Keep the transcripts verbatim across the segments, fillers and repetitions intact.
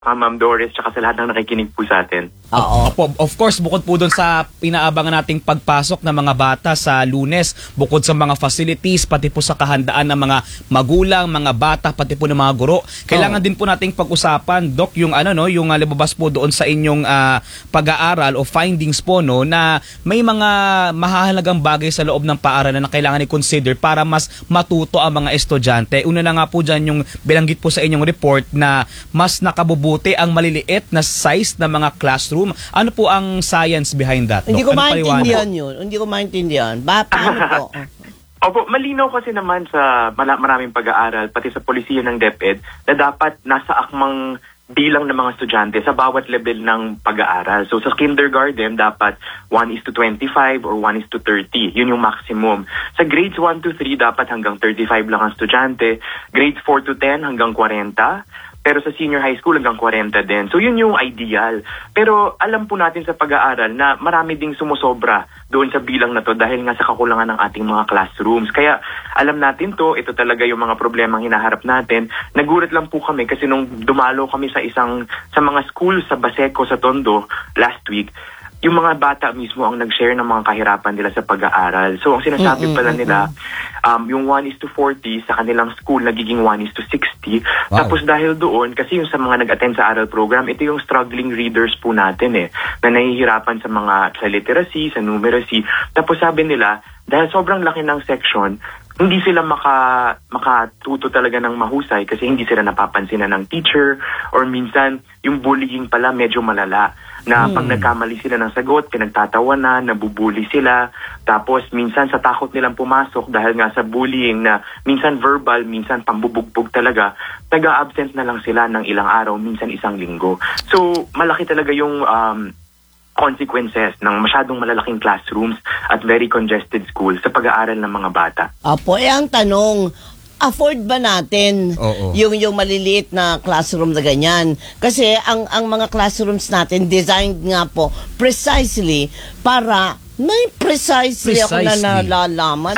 uh, Ma'am Doris, tsaka sa lahat ng nakikinig po sa atin. Oo. Opo, of course, bukod po doon sa pinaabangan nating pagpasok ng mga bata sa Lunes, bukod sa mga facilities, pati po sa kahandaan ng mga magulang, mga bata, pati po ng mga guro, kailangan oh. din po nating pag-usapan, Doc, yung ano no, yung uh, lumabas po doon sa inyong uh, pag-aaral o findings po no, na may mga mahahalagang bagay sa loob ng paaralan na kailangan i-consider para mas matuto ang mga estudyante. Una na nga po dyan yung bilanggit po sa inyong report na mas nakabubuti ang maliliit na size ng mga classroom. Ano po ang science behind that? Hindi ko ano maintindihan yun. Hindi ko maintindihan. Ba, paano po? Opo, malinaw kasi naman sa maraming pag-aaral, pati sa polisiya ng DepEd, na dapat nasa akmang bilang ng mga estudyante sa bawat level ng pag-aaral. So sa kindergarten, dapat one is to twenty-five or one is to thirty. Yun yung maximum. Sa grades one to three, dapat hanggang thirty-five lang ang estudyante. Grades four to ten, hanggang forty. Pero sa senior high school hanggang forty din. So yun yung ideal. Pero alam po natin sa pag-aaral na marami ding sumusobra doon sa bilang na to dahil nga sa kakulangan ng ating mga classrooms. Kaya alam natin to, ito talaga yung mga problemang hinaharap natin. Nagulat lang po kami kasi nung dumalo kami sa isang sa mga school sa Baseco sa Tondo last week, yung mga bata mismo ang nag-share ng mga kahirapan nila sa pag-aaral. So, ang sinasabi mm-hmm, pala nila, um, yung one is to forty sa kanilang school, nagiging one is to sixty. Wow. Tapos dahil doon, kasi yung sa mga nag-attend sa aral program, ito yung struggling readers po natin eh, na nahihirapan sa mga sa literacy, sa numeracy. Tapos sabi nila, dahil sobrang laki ng section, hindi sila maka, makatuto talaga ng mahusay kasi hindi sila napapansinan ng teacher or minsan yung bullying pala medyo malala. Na hmm. pag nagkamali sila ng sagot, pinagtatawanan, nabubuli sila. Tapos minsan sa takot nilang pumasok dahil nga sa bullying na minsan verbal, minsan pambubugbog talaga, taga-absent na lang sila ng ilang araw, minsan isang linggo. So malaki talaga yung um, consequences ng masyadong malalaking classrooms at very congested school sa pag-aaral ng mga bata. Apo, eh ang tanong, afford ba natin Oo. yung yung maliliit na classroom na ganyan? Kasi ang ang mga classrooms natin designed nga po precisely para may precisely, precisely. ako na nalalaman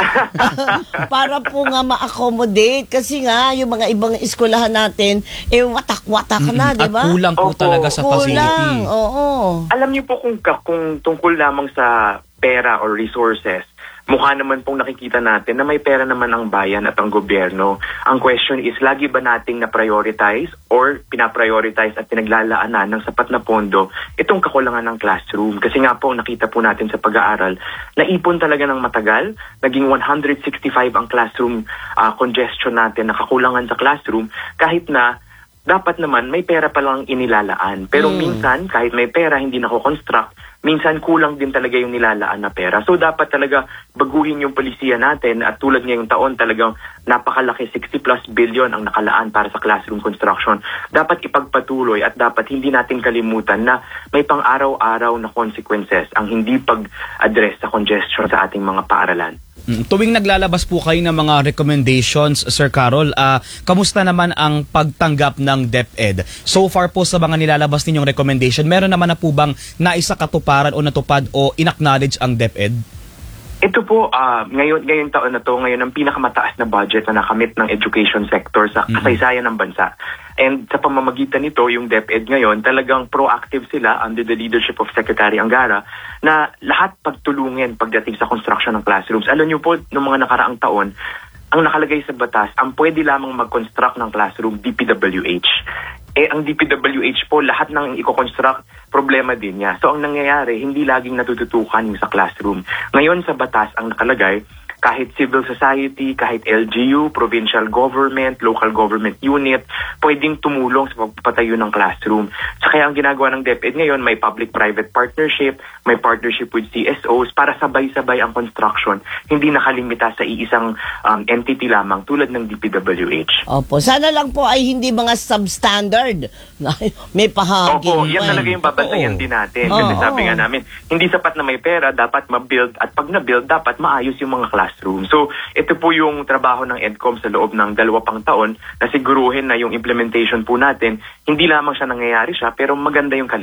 para po nga ma-accommodate kasi nga yung mga ibang eskwelahan natin eh watak-watak mm-hmm. na, di ba? At kulang po Opo. talaga sa facility. Kulang, oo. Alam niyo po kung kung tungkol lamang sa pera or resources, mukha naman pong nakikita natin na may pera naman ang bayan at ang gobyerno. Ang question is, lagi ba nating na-prioritize or pinaprioritize at pinaglalaanan ng sapat na pondo itong kakulangan ng classroom? Kasi nga po, nakita po natin sa pag-aaral, naipon talaga ng matagal, naging one hundred sixty-five ang classroom uh, congestion natin, nakakulangan sa classroom, kahit na dapat naman may pera pa lang inilalaan. Pero mm. minsan, kahit may pera, hindi nako-construct, minsan kulang din talaga yung nilalaan na pera. So dapat talaga baguhin yung polisiya natin at tulad ngayong taon talagang napakalaki sixty plus billion ang nakalaan para sa classroom construction. Dapat ipagpatuloy at dapat hindi natin kalimutan na may pang-araw-araw na consequences ang hindi pag-address sa congestion sa ating mga paaralan. Mm, tuwing naglalabas po kayo ng mga recommendations, Sir Carol, uh, kamusta naman ang pagtanggap ng DepEd? So far po sa mga nilalabas ninyong recommendation, meron naman na po bang naisakatuparan o natupad o inacknowledge ang DepEd? Ito po, uh, ngayon, ngayon taon na to, ngayon ang pinakamataas na budget na nakamit ng education sector sa kasaysayan ng bansa. And sa pamamagitan nito, yung DepEd ngayon, talagang proactive sila under the leadership of Secretary Angara na lahat pagtulungin pagdating sa construction ng classrooms. Alam niyo po, noong mga nakaraang taon, ang nakalagay sa batas, ang pwede lamang mag-construct ng classroom, D P W H. Eh, ang D P W H po, lahat ng i-construct, problema din niya. So, ang nangyayari, hindi laging natututukan yung sa classroom. Ngayon sa batas, ang nakalagay, kahit civil society, kahit L G U, provincial government, local government unit, pwedeng tumulong sa pagpapatayo ng classroom. So kaya ang ginagawa ng DepEd ngayon, may public-private partnership, may partnership with C S Os para sabay-sabay ang construction, hindi nakalimita sa iisang um, entity lamang tulad ng D P W H. Opo, sana lang po ay hindi mga substandard. May pahagin. Opo, yan talaga yung babantayan Oo. din natin. Oo. Kasi sabi nga namin, hindi sapat na may pera, dapat ma-build at pag na-build, dapat maayos yung mga classroom. So, ito po yung trabaho ng EDCOM sa loob ng dalawa pang taon na siguruhin na yung implementation po natin, hindi lamang siya nangyayari siya, pero maganda yung kalidad.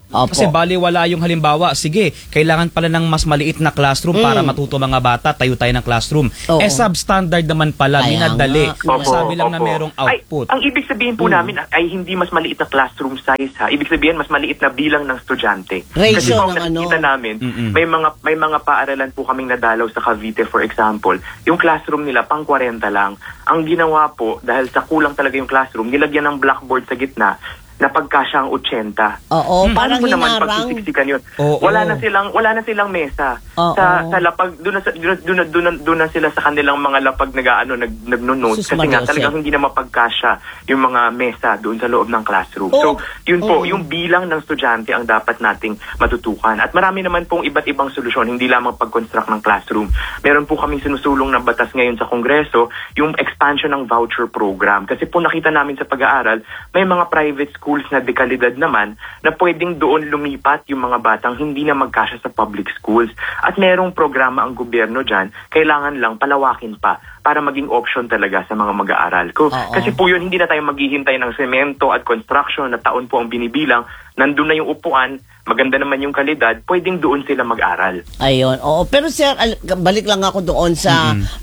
Opo. Kasi baliwala yung halimbawa, sige, kailangan pala ng mas maliit na classroom mm. para matuto mga bata, tayo tayo ng classroom. Oo. Eh substandard naman pala, minadali. Sabi lang opo. Na merong output. Ay, ang ibig sabihin po mm. namin ay hindi mas maliit na classroom size ha. Ibig sabihin mas maliit na bilang ng estudyante. Ratio kasi kung ng nakikita ano? namin, Mm-mm. may mga may mga paaralan po kaming nadalaw sa Cavite for example. Yung classroom nila pang forty lang. Ang ginawa po dahil sa kulang talaga yung classroom, nilagyan ng blackboard sa gitna na pagkasya ang eighty. Oo, hmm, parang naman hinarang. pagsusiksikan yun. Oo. Wala na silang wala na silang mesa. Oo. Sa sa lapag doon na doon na doon na, doon na sila sa kanilang mga lapag nag-aano nag nagno-note kasi nga talagang hindi na mapagkasya yung mga mesa doon sa loob ng classroom. Oo. So, yun po, Oo. yung bilang ng estudyante ang dapat nating matutukan. At marami naman pong iba't ibang solusyon, hindi lamang pag-construct ng classroom. Meron po kaming sinusulong na batas ngayon sa Kongreso, yung expansion ng voucher program. Kasi po nakita namin sa pag-aaral, may mga private schools na dekalidad naman na pwedeng doon lumipat yung mga batang hindi na magkasya sa public schools. At merong programa ang gobyerno dyan, kailangan lang palawakin pa para maging option talaga sa mga mag-aaral. Ko, kasi po yun, hindi na tayo maghihintay ng semento at construction na taon po ang binibilang. Nandun na yung upuan, maganda naman yung kalidad, pwedeng doon sila mag-aral. Ayun, oo. Pero sir, balik lang ako doon sa mm-hmm.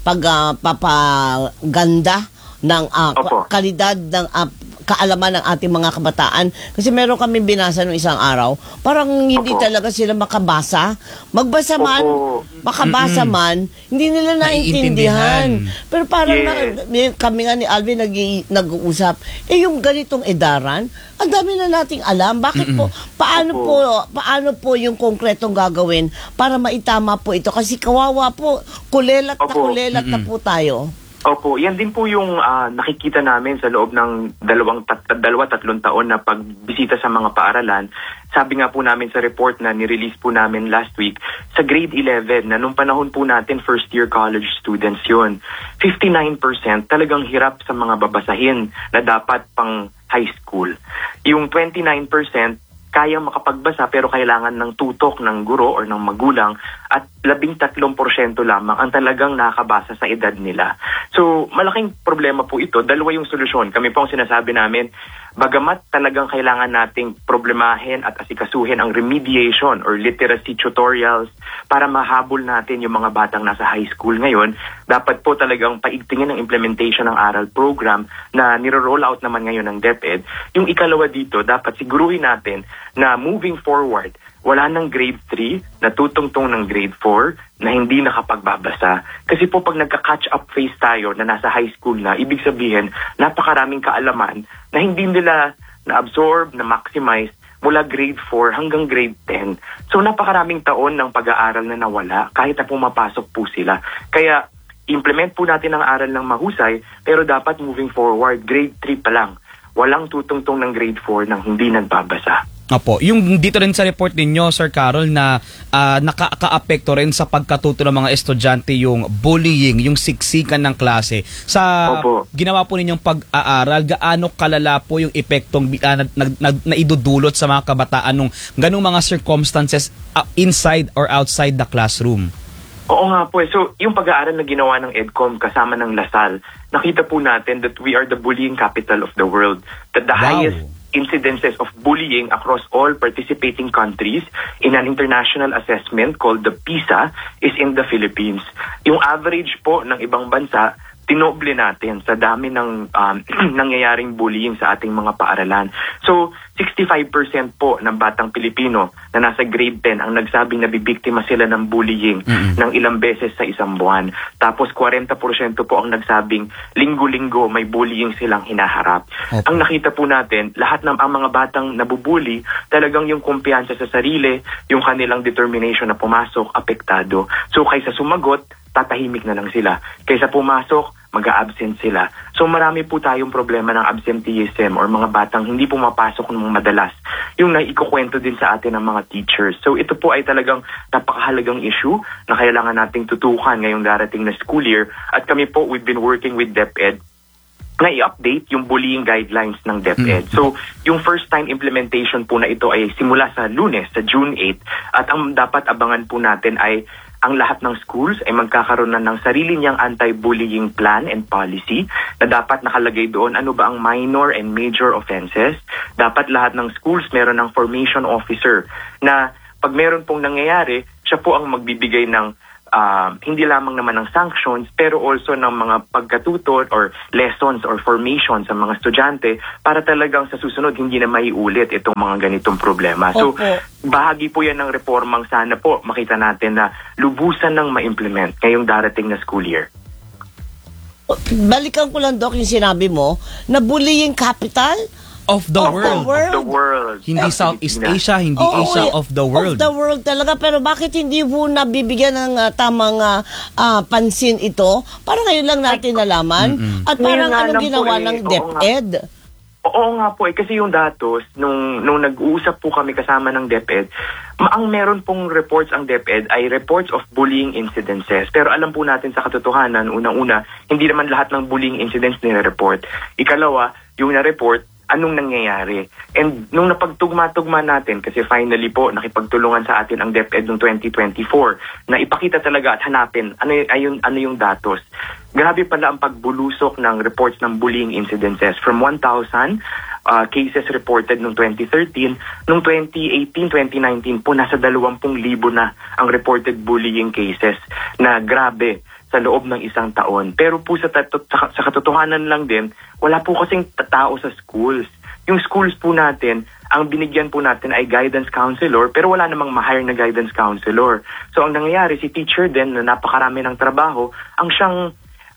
pagpapaganda uh, ng uh, kalidad ng uh, kaalaman ng ating mga kabataan. Kasi meron kami binasa nung isang araw, parang hindi Opo. Talaga sila makabasa. Magbasa man, Opo. Makabasa Mm-mm. man, hindi nila naiintindihan. Pero parang yes. na, kami nga ni Alvin nag, nag-uusap, eh yung ganitong edaran, ang dami na nating alam. Bakit Mm-mm. po? Paano Opo. po paano po yung konkretong gagawin para maitama po ito? Kasi kawawa po, kulelat Opo. na kulelat Mm-mm. na po tayo. Opo, yan din po yung uh, nakikita namin sa loob ng dalawang tat, dalawa tatlong taon na pagbisita sa mga paaralan. Sabi nga po namin sa report na ni-release po namin last week, sa grade eleven na nung panahon po natin first year college students yun, fifty-nine percent talagang hirap sa mga babasahin na dapat pang high school. Yung twenty-nine percent kayang makapagbasa pero kailangan ng tutok ng guro or ng magulang at labing tatlong porsyento lamang ang talagang nakabasa sa edad nila. So, malaking problema po ito. Dalawa yung solusyon. Kami po ang sinasabi namin, bagamat talagang kailangan nating problemahin at asikasuhin ang remediation or literacy tutorials para mahabol natin yung mga batang nasa high school ngayon, dapat po talagang paigtingin ang implementation ng aral program na niro-roll out naman ngayon ng DepEd. Yung ikalawa dito, dapat siguruhin natin na moving forward, wala ng grade three na tutungtong ng grade four na hindi nakapagbabasa. Kasi po pag nagka-catch up phase tayo na nasa high school na, ibig sabihin, napakaraming kaalaman na hindi nila na-absorb, na-maximize mula grade four hanggang grade ten. So napakaraming taon ng pag-aaral na nawala kahit na pumapasok po sila. Kaya implement po natin ang aral ng mahusay, pero dapat moving forward, grade three pa lang. Walang tutungtong ng grade four nang hindi nagbabasa. Opo, yung dito rin sa report ninyo, Sir Carol, na uh, nakaka-apekto rin sa pagkatuto ng mga estudyante yung bullying, yung siksikan ng klase. Sa Opo. Ginawa po ninyong pag-aaral, gaano kalala po yung epektong uh, na, na, na, na idudulot sa mga kabataan nung ganung mga circumstances uh, inside or outside the classroom? Oo nga po. So, yung pag-aaral na ginawa ng EDCOM kasama ng Lasal, nakita po natin that we are the bullying capital of the world. That the wow. highest incidences of bullying across all participating countries in an international assessment called the PISA is in the Philippines. Yung average po ng ibang bansa, tinoble natin sa dami ng um, nangyayaring bullying sa ating mga paaralan. So, sixty-five percent po ng batang Pilipino na nasa grade ten ang nagsabing nabibiktima sila ng bullying mm-hmm. ng ilang beses sa isang buwan. Tapos forty percent po ang nagsabing linggo-linggo may bullying silang hinaharap. Okay. Ang nakita po natin, lahat ng ang mga batang nabubully, talagang yung kumpiyansa sa sarili, yung kanilang determination na pumasok, apektado. So, kaysa sumagot, tatahimik na lang sila. Kaysa pumasok, mag-a-absent sila. So marami po tayong problema ng absenteeism or mga batang hindi pumapasok ng madalas. Yung naikukwento din sa atin ng mga teachers. So ito po ay talagang napakahalagang issue na kailangan nating tutukan ngayong darating na school year. At kami po, we've been working with DepEd na i-update yung bullying guidelines ng DepEd. Mm-hmm. So, yung first time implementation po na ito ay simula sa Lunes, sa June eighth. At ang dapat abangan po natin ay ang lahat ng schools ay magkakaroon na ng sarili niyang anti-bullying plan and policy na dapat nakalagay doon ano ba ang minor and major offenses. Dapat lahat ng schools meron ng formation officer na pag meron pong nangyayari, siya po ang magbibigay ng Uh, hindi lamang naman ng sanctions pero also ng mga pagkatuto or lessons or formation sa mga estudyante para talagang sa susunod hindi na maiulit itong mga ganitong problema. So, okay. bahagi po yan ng reformang sana po makita natin na lubusan ng ma-implement ngayong darating na school year. Balikan ko lang, Doc, yung sinabi mo na bullying capital of the of world. The world. Of the world. Hindi Southeast Asia, hindi Oo, Asia, eh, of the world. Of the world talaga. Pero bakit hindi po nabibigyan ng uh, tamang uh, uh, pansin ito? Para ngayon lang natin nalaman. Mm-mm. At parang Ngayon nga anong lang ginawa po eh. ng Oo DepEd? Oo nga po eh, kasi yung datos, nung, nung nag-uusap po kami kasama ng DepEd, ma- ang meron pong reports ang DepEd ay reports of bullying incidences. Pero alam po natin sa katotohanan, unang-una, hindi naman lahat ng bullying incidents nire-report. Ikalawa, yung na-report, anong nangyayari. And nung napagtugma-tugma natin, kasi finally po, nakipagtulungan sa atin ang DepEd noong twenty twenty-four, na ipakita talaga at hanapin ano, ayun, ano yung datos. Grabe pala ang pagbulusok ng reports ng bullying incidences. From one thousand uh, cases reported noong twenty thirteen, noong twenty eighteen twenty nineteen po, nasa twenty thousand na ang reported bullying cases na grabe sa loob ng isang taon. Pero po sa, tato- sa, sa katotohanan lang din, wala po kasing tao sa schools. Yung schools po natin, ang binigyan po natin ay guidance counselor, pero wala namang ma-hire na guidance counselor. So ang nangyayari, si teacher din na napakarami ng trabaho, ang siyang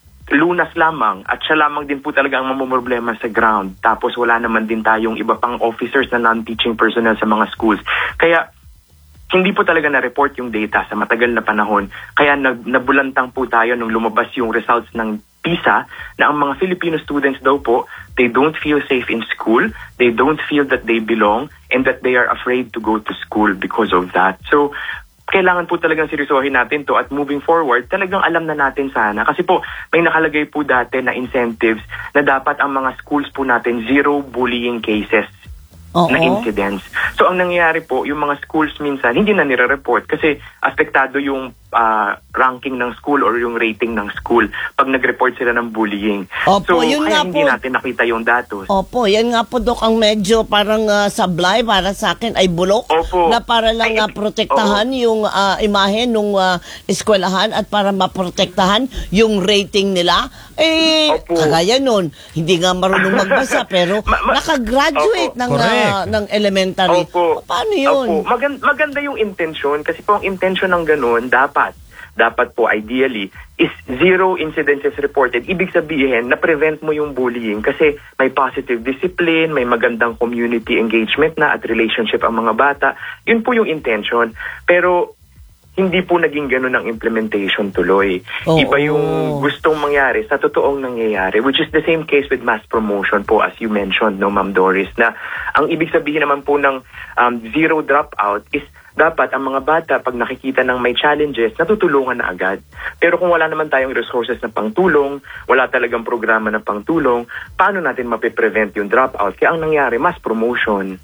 lunas lamang at siya lamang din po talaga ang mamumroblema sa ground. Tapos wala naman din tayong iba pang officers na non-teaching personnel sa mga schools. Kaya hindi po talaga na-report yung data sa matagal na panahon. Kaya nag, nabulantang po tayo nung lumabas yung results ng PISA na ang mga Filipino students daw po, they don't feel safe in school, they don't feel that they belong, and that they are afraid to go to school because of that. So, kailangan po talagang seryosohin natin to at moving forward, talagang alam na natin sana. Kasi po, may nakalagay po dati na incentives na dapat ang mga schools po natin zero bullying cases. Oo. Na incidents. So ang nangyayari po, yung mga schools minsan hindi na nire-report kasi apektado yung uh, ranking ng school or yung rating ng school pag nag-report sila ng bullying. Opo, so yun kaya nga hindi po. natin nakita yung datos. Opo, yan nga po, Dok, ang medyo parang uh, sablay para sa akin ay bulok. Opo. Na para lang Ay, uh, protektahan oo. yung uh, imahe ng uh, eskwelahan at para maprotektahan yung rating nila. Eh, Opo. kagaya nun, hindi nga marunong magbasa pero Ma- ma- nakagraduate Opo. ng, Correct. uh, ng elementary. Opo. Paano yun? Opo. Magan- maganda yung intention kasi po ang intention ng ganun dapat dapat po ideally is zero incidences reported. Ibig sabihin na prevent mo yung bullying kasi may positive discipline, may magandang community engagement na at relationship ang mga bata. Yun po yung intention. Pero hindi po naging ganun ang implementation tuloy. Oo. Iba yung gustong mangyari sa totoong nangyayari, which is the same case with mass promotion po as you mentioned, no, Ma'am Doris, na ang ibig sabihin naman po ng um, zero dropout is dapat ang mga bata pag nakikita ng may challenges, natutulungan na agad. Pero kung wala naman tayong resources na pangtulong, wala talagang programa na pangtulong, paano natin mapiprevent yung dropout? Kaya ang nangyari, mass promotion.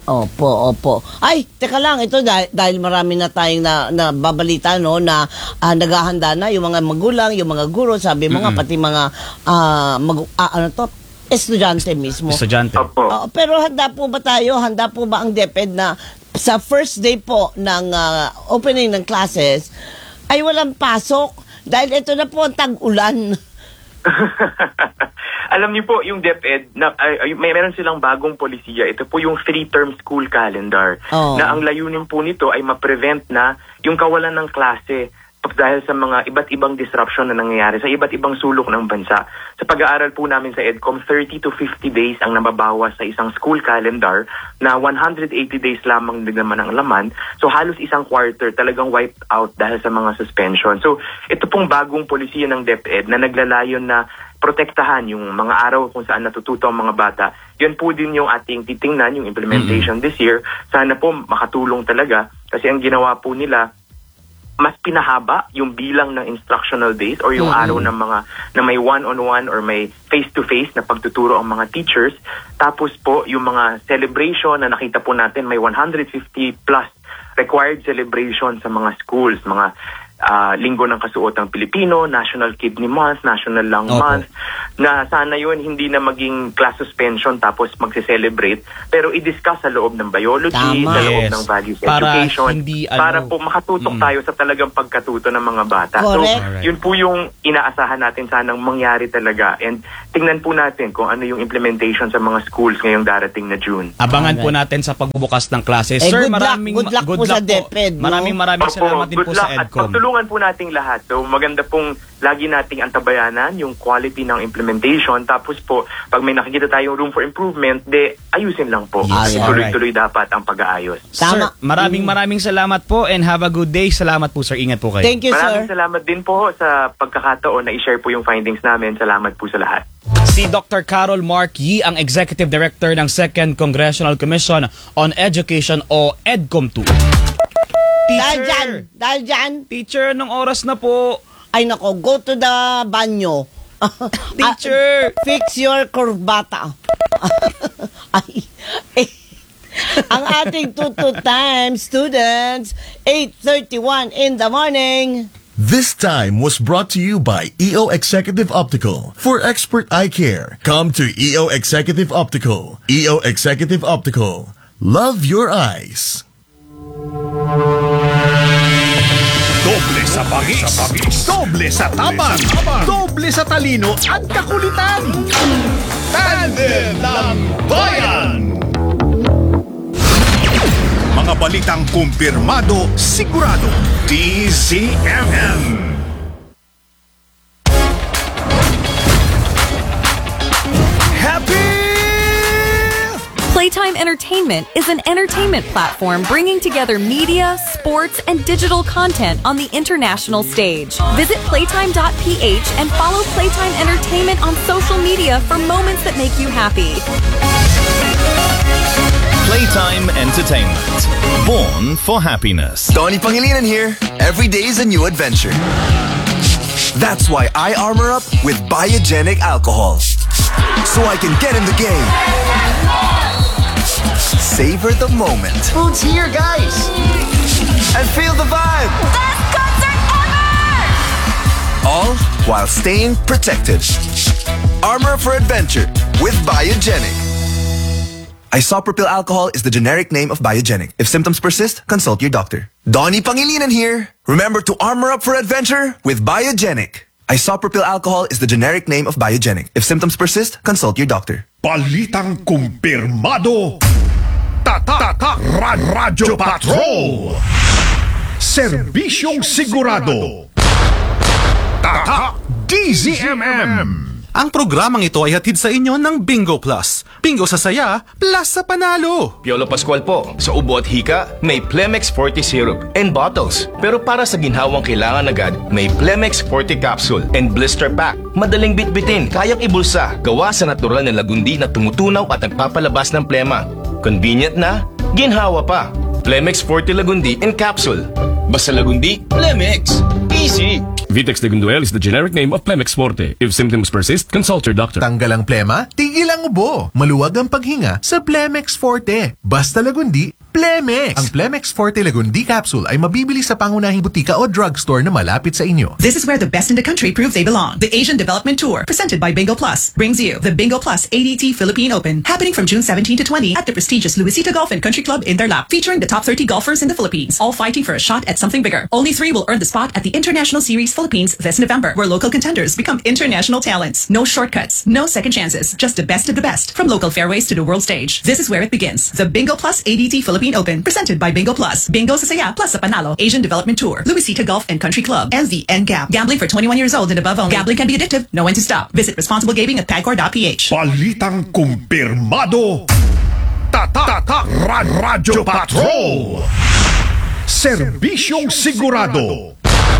Opo, opo. Ay, teka lang, ito dahil, dahil marami na tayong na, na babalita, no, na ah, naghahanda na yung mga magulang, yung mga guro, sabi mo nga, pati mga, ah, mag, ah, ano to, estudyante mismo. Estudyante. Opo. Oo, pero handa po ba tayo, handa po ba ang DepEd na sa first day po ng ah, opening ng classes, ay walang pasok? Dahil ito na po ang tag-ulan. Alam niyo po, yung DepEd, na, ay, ay, may meron silang bagong polisiya. Ito po yung three-term school calendar. Oh. Na ang layunin po nito ay ma-prevent na yung kawalan ng klase dahil sa mga iba't ibang disruption na nangyayari sa iba't ibang sulok ng bansa. Sa pag-aaral po namin sa EDCOM, thirty to fifty days ang nababawas sa isang school calendar na one hundred eighty days lamang din naman ang laman. So halos isang quarter talagang wiped out dahil sa mga suspension. So ito pong bagong polisiya ng DepEd na naglalayon na protektahan yung mga araw kung saan natututo ang mga bata. Yun po din yung ating titingnan, yung implementation mm-hmm. this year. Sana po makatulong talaga kasi ang ginawa po nila, mas pinahaba yung bilang ng instructional days or yung mm-hmm. araw ng mga na may one-on-one or may face-to-face na pagtuturo ang mga teachers. Tapos po yung mga celebration na nakita po natin may one hundred fifty plus required celebration sa mga schools, mga uh, Linggo ng Kasuotang Pilipino, National Kidney Month, National Lung Opo. Month, na sana yun hindi na maging class suspension tapos magse-celebrate, pero i-discuss sa loob ng biology, Tama. sa loob Yes. ng values Para education, hindi, ano, para po makatutok mm. tayo sa talagang pagkatuto ng mga bata. Correct. So, yun po yung inaasahan natin sanang mangyari talaga. And tingnan po natin kung ano yung implementation sa mga schools ngayong darating na June. Abangan po Alright. natin sa pagbubukas ng classes. Eh, Sir, good luck. maraming Good luck po sa DepEd, no? Maraming maraming Opo, salamat din good po luck sa at EDCOM. pagtulungan po nating lahat. So maganda pong lagi nating antabayanan yung quality ng implementation. Tapos po, pag may nakikita tayong room for improvement, de ayusin lang po. Yes. Kasi tuloy-tuloy dapat ang pag-aayos. Tama. Sir, maraming maraming salamat po and have a good day. Salamat po, sir. Ingat po kayo. Thank you, Maraming sir. salamat din po sa pagkakataon na i-share po yung findings namin. Salamat po sa lahat. Si Doctor Carol Mark Yee, ang Executive Director ng Second Congressional Commission on Education o EDCOM two. Dahil dyan, dahil dyan, Teacher, anong oras na po? ay nako, go to the banyo. Teacher! Ah, fix your kurbata. Ay, eh, ang ating tutu time, students, eight thirty-one in the morning. This time was brought to you by E O Executive Optical. For expert eye care, come to E O Executive Optical. E O Executive Optical. Love your eyes. Doble sa pangis, doble sa tabang, doble sa talino at kakulitan. Tandem ng Bayan! Mga balitang kumpirmado, sigurado. D Z M M. Happy! Playtime Entertainment is an entertainment platform bringing together media, sports, and digital content on the international stage. Visit playtime dot p h and follow Playtime Entertainment on social media for moments that make you happy. Playtime Entertainment. Born for happiness. Donnie Pangilinan here. Every day is a new adventure. That's why I armor up with biogenic alcohol. So I can get in the game. Savor the moment. Food's here, guys! And feel the vibe. Best concert ever! All while staying protected. Armor for adventure with Biogenic. Isopropyl alcohol is the generic name of Biogenic. If symptoms persist, consult your doctor. Donnie Pangilinan here. Remember to armor up for adventure with Biogenic. Isopropyl alcohol is the generic name of Biogenic. If symptoms persist, consult your doctor. Balitang kumpirmado. Tatak Ra Radyo Patrol. Serbisyong sigurado. Tatak D Z M M. Ang programang ito ay hatid sa inyo ng Bingo Plus. Bingo sa saya, plus sa panalo. Piolo Pascual po. Sa ubo at hika, may Plemex forty syrup and bottles. Pero para sa ginhawang kailangan agad, may Plemex forty capsule and blister pack. Madaling bitbitin, kayang ibulsa. Gawa sa natural na lagundi na tumutunaw at nagpapalabas ng plema. Convenient na, ginhawa pa. Plemex forty Lagundi in capsule. Basta Lagundi, Plemex. Easy. Vitex Legunduel is the generic name of Plemex Forte. If symptoms persist, consult your doctor. Tanggal ang plema, tigil ang ubo. Maluwag ang paghinga sa Plemex Forte. Basta Lagundi, Plemex. Ang Plemex Forte Lagundi capsule ay mabibili sa pangunahing butika o drugstore na malapit sa inyo. This is where the best in the country prove they belong. The Asian Development Tour, presented by Bingo Plus, brings you the Bingo Plus A D T Philippine Open, happening from June seventeenth to twentieth at the prestigious Luisita Golf and Country Club in Tarlac, featuring the top thirty golfers in the Philippines, all fighting for a shot at something bigger. Only three will earn the spot at the International Series Philippines this November, where local contenders become international talents. No shortcuts, no second chances, just the best of the best, from local fairways to the world stage. This is where it begins. The Bingo Plus A D T Philippine Open, presented by Bingo Plus. Bingo sa saya plus sa panalo. Asian Development Tour, Luisita Golf and Country Club, and the N G A P. Gambling for twenty-one years old and above only. Gambling can be addictive. Know when to stop. Visit responsible gaming at pagcor dot p h. Balitang kumpirmado. Tatak Ra Radyo Patrol. Serbisyong sigurado.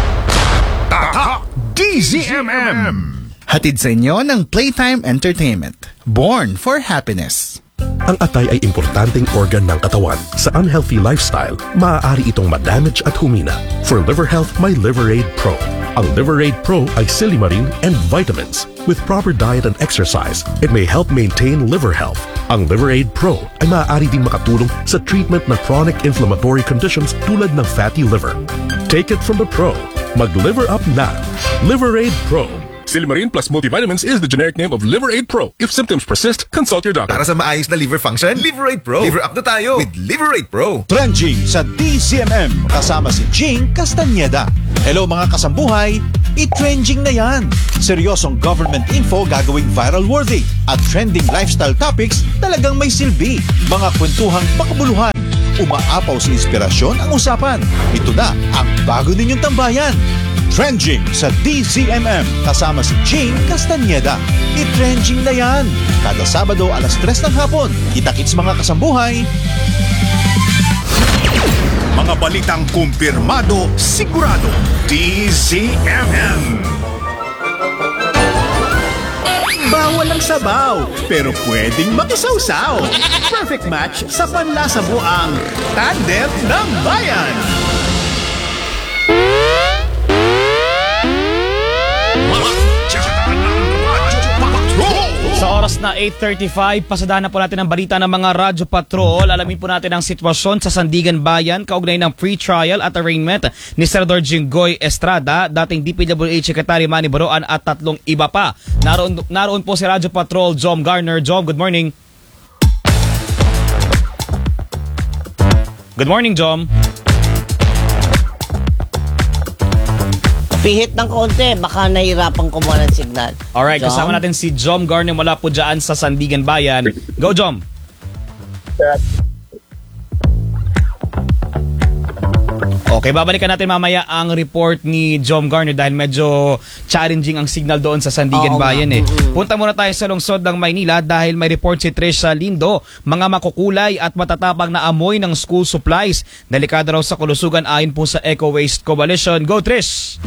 Tatak D Z M M. Hatid sa inyo ng Playtime Entertainment. Born for happiness. Ang atay ay importanteng organ ng katawan. Sa unhealthy lifestyle, maaari itong ma-damage at humina. For liver health, may Liveraid Pro. Ang Liveraid Pro ay silimarin and vitamins. With proper diet and exercise, it may help maintain liver health. Ang Liveraid Pro ay maaari ding makatulong sa treatment ng chronic inflammatory conditions tulad ng fatty liver. Take it from the pro. Mag-Liver Up na. Liverade Pro. Silimarin plus multivitamins is the generic name of Liverade Pro. If symptoms persist, consult your doctor. Para sa maayos na liver function, Liverade Pro. Liver up na tayo with Liverade Pro. Trending sa D C M M kasama si Jing Castañeda. Hello mga kasambuhay, i-trending na yan. Seryosong government info gagawing viral worthy at trending lifestyle topics talagang may silbi. Mga kwentuhang makabuluhan. Umaapaw sa inspirasyon ang usapan. Ito na ang bago ninyong tambayan. Trending sa D C M M kasama si Jing Castañeda. I-trending na yan. Kada Sabado alas tres ng hapon. Kita-kits mga kasambuhay. Mga balitang kumpirmado, sigurado. D Z M M. Bawal ang sabaw, pero pwedeng makisawsaw. Perfect match sa panlasa mo ang Tandem ng Bayan. Sa oras na eight thirty-five, pasadahan na po natin ang balita ng mga Radyo Patrol. Alamin po natin ang sitwasyon sa Sandigan Bayan kaugnay ng free trial at arraignment ni Senador Jinggoy Estrada, dating D P W H Secretary Manny Baroan at tatlong iba pa. Naroon, naroon po si Radyo Patrol Jom Garner. Jom, good morning. Good morning, Jom. Pihit ng konti, baka nahirapan ko muna ng signal. Alright, Jom? kasama natin si Jom Garner mula po dyan sa Sandigan Bayan. Go, Jom! Okay, babalikan natin mamaya ang report ni Jom Garner dahil medyo challenging ang signal doon sa Sandigan Oo, Bayan eh. mm-hmm. Punta muna tayo sa lungsod ng Maynila dahil may report si Trisha Lindo, mga makukulay at matatapang na amoy ng school supplies. Delikado raw sa kalusugan ayon po sa Eco Waste Coalition. Go, Trish!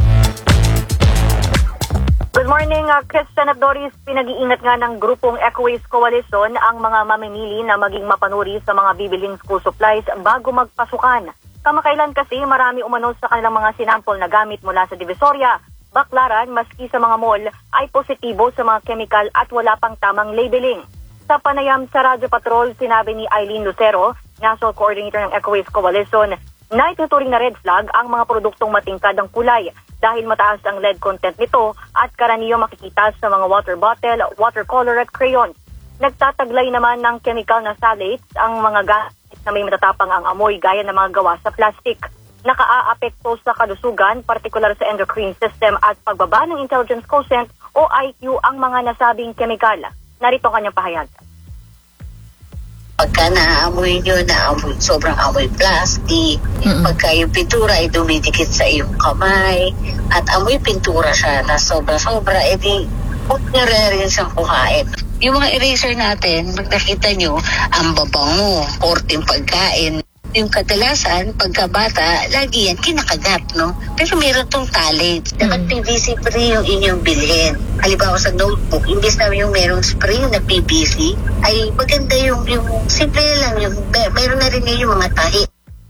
Good morning, uh, Chris Senadores. Pinag-iingat nga ng grupong Eco Waste Coalition ang mga mamimili na maging mapanuri sa mga bibiling school supplies bago magpasukan. Kamakailan kasi marami umano sa kanilang mga sinampol na gamit mula sa Divisoria, Baclaran, maski sa mga mall ay positibo sa mga chemical at wala pang tamang labeling. Sa panayam sa Radyo Patrol, sinabi ni Eileen Lucero, National Coordinator ng Eco Waste Coalition, na ituturing na red flag ang mga produktong matingkad ang kulay dahil mataas ang lead content nito at karaniwang makikita sa mga water bottle, watercolor at crayons. Nagtataglay naman ng chemical na phthalates ang mga gamit na may matatapang ang amoy gaya ng mga gawa sa plastic. Nakaaapekto sa kalusugan, partikular sa endocrine system at pagbaba ng intelligence quotient o I Q ang mga nasabing chemical. Narito kanyang pahayag. Pagka naamoy nyo, naamoy, sobrang amoy plastic, mm-hmm. Pagka yung pintura ay dumidikit sa iyong kamay, at amoy pintura siya na sobra-sobra, edi huwag nyo rin siyang kuhain. Yung mga eraser natin, pag nakita nyo, ang babango, korting pagkain. Yung kadalasan, pagkabata, lagi yan kinakagat, no? Pero meron tong phthalates. Dapat P V C free yung inyong bilhin. Halimbawa sa notebook, imbes na yung merong spray na P V C, ay maganda yung, yung simple lang, yung meron na rin yung mga tahi.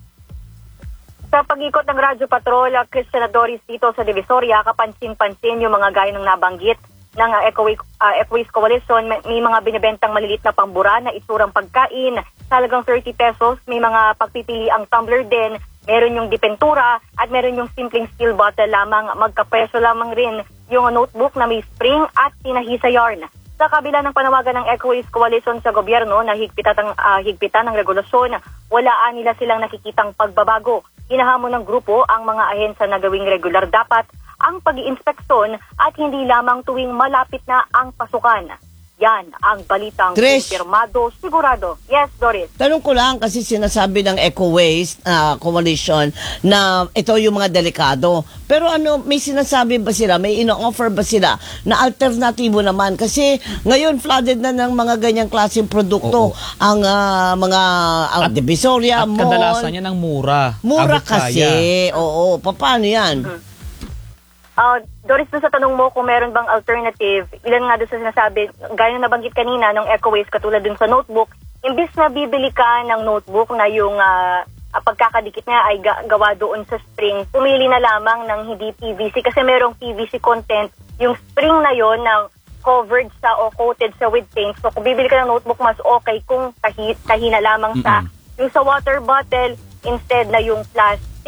Sa pag-ikot ng Radyo Patrol, Chris Senadores dito sa Divisoria, kapansin-pansin yung mga gaya ng nabanggit ng uh, Eco Waste uh, Coalition. May, may mga binibentang malilit na pambura na isurang pagkain, talagang thirty pesos. May mga pagpipili ang tumbler din, meron yung dipentura, at meron yung simpleng steel bottle lamang. Magkapresyo lamang rin yung notebook na may spring at tinahisa yarn. Sa kabila ng panawagan ng Eco Waste Coalition sa gobyerno na higpitan, uh, higpitan ng regulasyon, walaan nila silang nakikitang pagbabago. Hinahamon ng grupo ang mga ahensya na gawing regular dapat ang pag-iinspeksyon at hindi lamang tuwing malapit na ang pasukan. Yan ang balitang kumpirmado, sigurado. Yes, Doris. Tanong ko lang kasi sinasabi ng Eco Waste uh, Coalition na ito yung mga delikado. Pero ano, may sinasabi ba sila, may ino-offer ba sila na alternatibo naman? Kasi ngayon flooded na ng mga ganyang klaseng produkto. Oo. Ang uh, mga ang at, Divisoria, at mall. At kadalasan yan ang mura. Mura kasi. Kaya. Oo, paano yan? Mm-hmm. Uh, Doris, doon sa tanong mo kung meron bang alternative, ilan nga doon sa sinasabi, gaya na nabanggit kanina ng Eco Waste, katulad doon sa notebook, imbis na bibili ka ng notebook na yung uh, pagkakadikit niya ay ga- gawa doon sa spring, pumili na lamang ng hindi P V C kasi merong P V C content yung spring na yon na covered sa o coated sa with paint. So kung bibili ka ng notebook, mas okay kung kahi- kahina lamang sa, mm-hmm. yung sa water bottle, instead na yung plastic,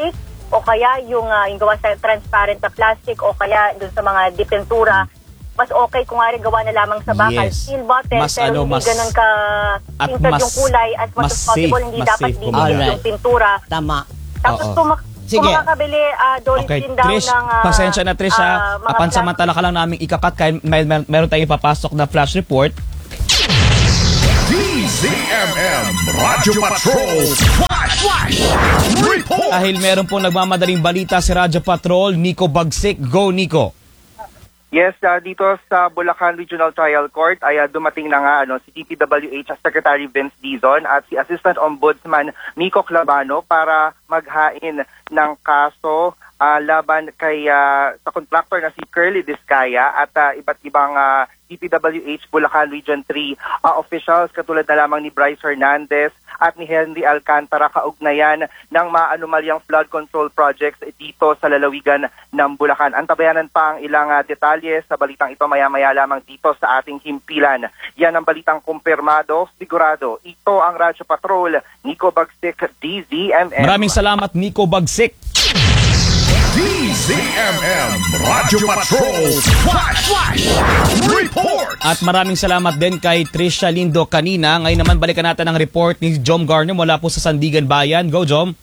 o kaya yung, uh, yung gawa sa transparent na plastic o kaya dun sa mga dipintura, mas okay kung nga rin gawa na lamang sa bakal. Yes. Steel bottle, Mas pero ano, hindi mas- ganun ka at tinted mas- yung kulay as much mas as possible. safe, Hindi mas dapat safe dikit kumbaga. yung pintura. Tama. Tapos Oo. kung, mak- Sige. kung makakabili, uh, Doris Okay, din daw Trish, ng... ah, pasensya na Trish ha. ah, mga Apansamantala ka lang namin ikakat kahit may, may, meron tayong ipapasok na flash report. D Z M M Radyo Patrol Flash Flash Report. Dahil meron pong nagmamadaling balita si Radyo Patrol, Nico Bagsik. Go, Nico! Yes, uh, dito sa Bulacan Regional Trial Court ay uh, dumating na nga ano, si D P W H Secretary Vince Dizon at si Assistant Ombudsman Nico Clavano para maghain ng kaso uh, laban kay uh, sa contractor na si Curly Discaya at uh, iba't ibang uh, D P W H Bulacan Region three uh, officials katulad na lamang ni Bryce Hernandez at ni Henry Alcantara kaugnayan ng maanumalyang flood control projects dito sa lalawigan ng Bulacan. Antabayanan pa ang ilang uh, detalye sa balitang ito maya-maya lamang dito sa ating himpilan. Yan ang balitang kumpirmado, sigurado. Ito ang Radyo Patrol, Nico Bagsik, D Z M M. Maraming salamat, Nico Bagsik. D Z M M Radyo Patrol Flash Flash Report. At maraming salamat din kay Trisha Lindo kanina. Ngayon naman balikan natin ang report ni Jom Garner mula po sa Sandigan Bayan. Go, Jom!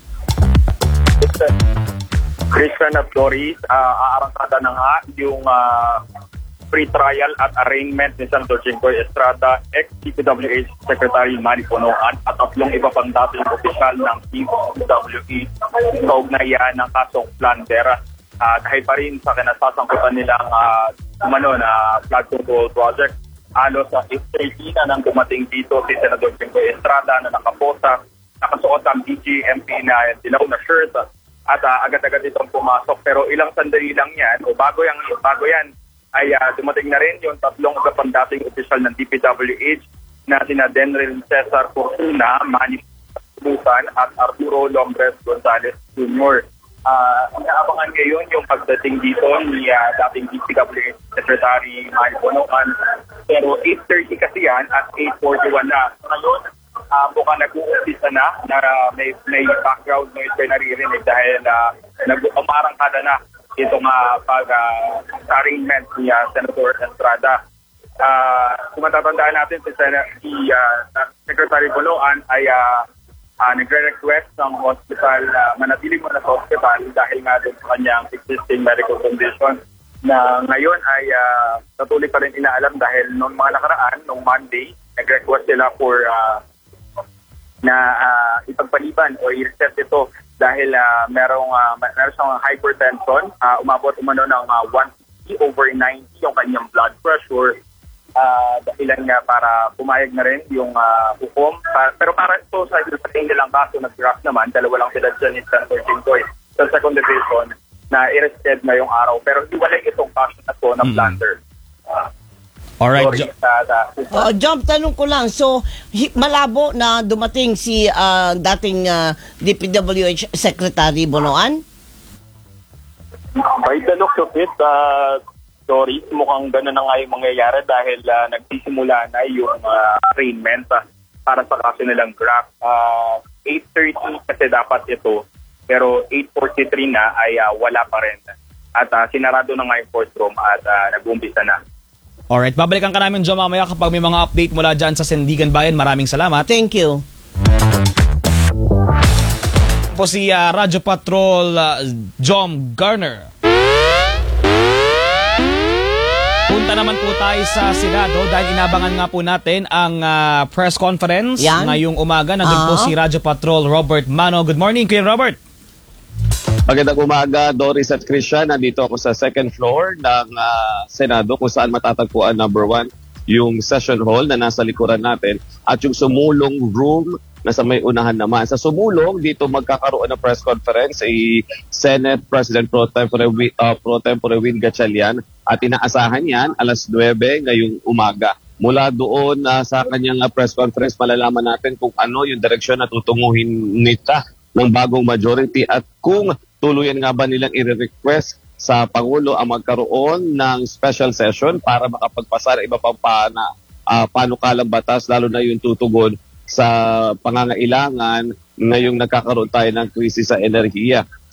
Christian at Doris, uh, aarangkada na nga yung uh, pre-trial at arraignment ni Senator Jinggoy Estrada, ex-D P W H Secretary Manny Punuan at tatlong iba pang dating opisyal ng D P W H sa ugnayan ng kasong plunder. Uh, dahil pa rin sa kinasasangkutan nilang uh, umano na flood control project, alos sa eight thirty na nang dumating dito si Senator Jinggoy Estrada na nakaposa, nakasuot ang D G M P na dilaw na shirt at uh, agad-agad itong pumasok. Pero ilang sandali lang yan, o bago, yung, bago yan, ay uh, dumating na rin yung tatlong kapang dating opisyal ng D P W H na sina Denrel Cesar Fortuna, Manny Busan at Arturo Lombres Gonzalez Junior Uh, inaabangan ngayon yung pagdating dito ni uh, dating D P W H Secretary Manny Punuan. Pero eight thirty kasi yan at eight forty-one na. Ngayon, uh, mukhang nag-uumpisa na na uh, may, may background noise kayo naririnig dahil uh, nag-umarangkada na itong uh, pag-arraignment uh, ni uh, Senator Estrada. Uh, kung matatandaan natin si, si uh, Secretary Punuan ay uh, uh, nagre-request ng hospital uh, manatili mo na sa hospital dahil nga doon sa kanyang existing medical condition na ngayon ay uh, patuloy pa rin inaalam dahil noong mga nakaraan, noong Monday, nag-request sila for uh, na uh, ipagpaliban o i-reset ito dahil uh, merong, uh, meron siyang hypertension, uh, umabot umano ng uh, one sixty over ninety yung kanyang blood pressure. Uh, dahilan nga para pumayag na rin yung uh, hukom. Pa- pero para ito sa isating nilang kaso, nag-draft naman, dalawa lang sila dyan ni Senator Jinggoy sa second division na i-rested ngayong araw. Pero iwalay itong kaso na to na plunder. Uh, Alright, sorry, Jo- sa- sa- Oh, Jom, tanong ko lang. So, hi- malabo na dumating si ah, dating ah, D P W H Secretary Bunuan? By the looks of it, uh, Doris, mukhang gano'n na nga yung mangyayari dahil uh, nagsisimula na yung uh, arraignment uh, para sa kaso nilang graft. Uh, eight thirty kasi dapat ito, pero eight forty-three na ay uh, wala pa rin. At uh, sinarado na nga yung courtroom at uh, nag-umpisa na. Alright, babalikan ka namin Jom mamaya kapag may mga update mula dyan sa Sandigan Bayan. Maraming salamat. Thank you. Po si uh, Radyo Patrol uh, Jom Garner. Punta naman po tayo sa Senado dahil inabangan nga po natin ang uh, press conference Yan. ngayong umaga. Nandun po Ah. si Radyo Patrol Robert Mano. Good morning, Kuya Robert. Magandang umaga, Doris at Christian. Nandito ako sa second floor ng uh, Senado kung saan matatagpuan number one yung session hall na nasa likuran natin at yung sumulong room na sa may unahan naman. Sa sumulong, dito magkakaroon ng press conference si Senate President Pro Tempore, uh, Pro Tempore Win Gatchalian at inaasahan yan alas nuwebe ngayong umaga. Mula doon uh, sa kanyang uh, press conference, malalaman natin kung ano yung direksyon na tutunguhin nita ng bagong majority at kung tuluyan nga ba nilang i-request sa Pangulo ang magkaroon ng special session para makapagpasa ng iba pang pana, uh, panukalang batas, lalo na yung tutugon sa pangangailangan ngayong nagkakaroon tayo ng krisis sa enerhiya.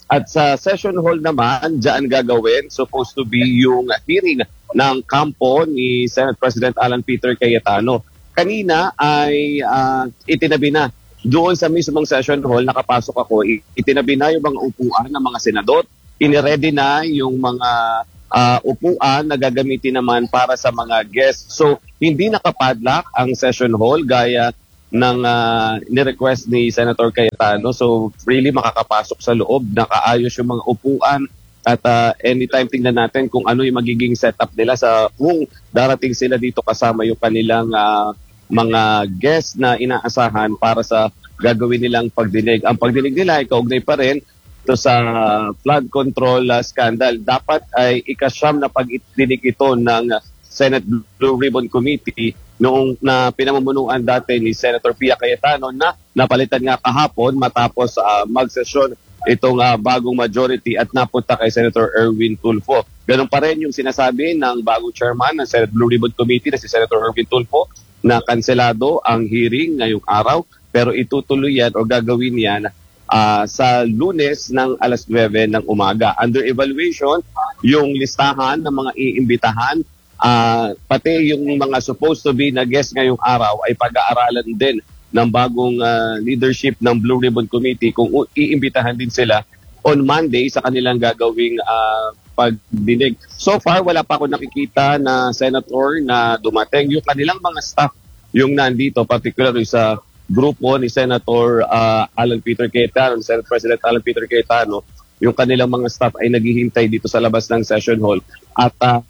At sa session hall naman, dyan gagawin, supposed to be yung hearing ng kampo ni Senate President Alan Peter Cayetano. Kanina ay uh, itinabi na doon sa mismong session hall, nakapasok ako, itinabi na yung mga upuan ng mga senador, iniready na yung mga uh, upuan na gagamitin naman para sa mga guests. So, hindi nakapadlock ang session hall gaya ng uh, ni-request ni Senator Cayetano. So, really makakapasok sa loob, nakaayos yung mga upuan at uh, anytime tingnan natin kung ano yung magiging setup nila sa kung darating sila dito kasama yung kanilang uh, mga guests na inaasahan para sa gagawin nilang pagdinig. Ang pagdinig nila ay kaugnay pa rin ito sa flood control uh, scandal. Dapat ay ikasyam na pagdinig ito ng Senate Blue Ribbon Committee noong na pinamumunuan dati ni Senator Pia Cayetano na napalitan nga kahapon matapos uh, magsesyon itong uh, bagong majority at napunta kay Senator Erwin Tulfo. Ganun pa rin yung sinasabi ng bagong chairman ng Senate Blue Ribbon Committee na si Senator Erwin Tulfo na kanselado ang hearing ngayong araw pero itutuloy yan o gagawin yan uh, sa Lunes ng alas nuwebe ng umaga. Under evaluation, yung listahan ng mga iimbitahan Uh, pati yung mga supposed to be na guest ngayong araw ay pag-aaralan din ng bagong uh, leadership ng Blue Ribbon Committee kung iimbitahan din sila on Monday sa kanilang gagawing uh, pagdinig. So far, wala pa ako nakikita na senator na dumating. Yung kanilang mga staff yung nandito, particularly sa grupo ni Senator uh, Alan Peter Cayetano, Senate President Alan Peter Cayetano, yung kanilang mga staff ay naghihintay dito sa labas ng session hall. At uh,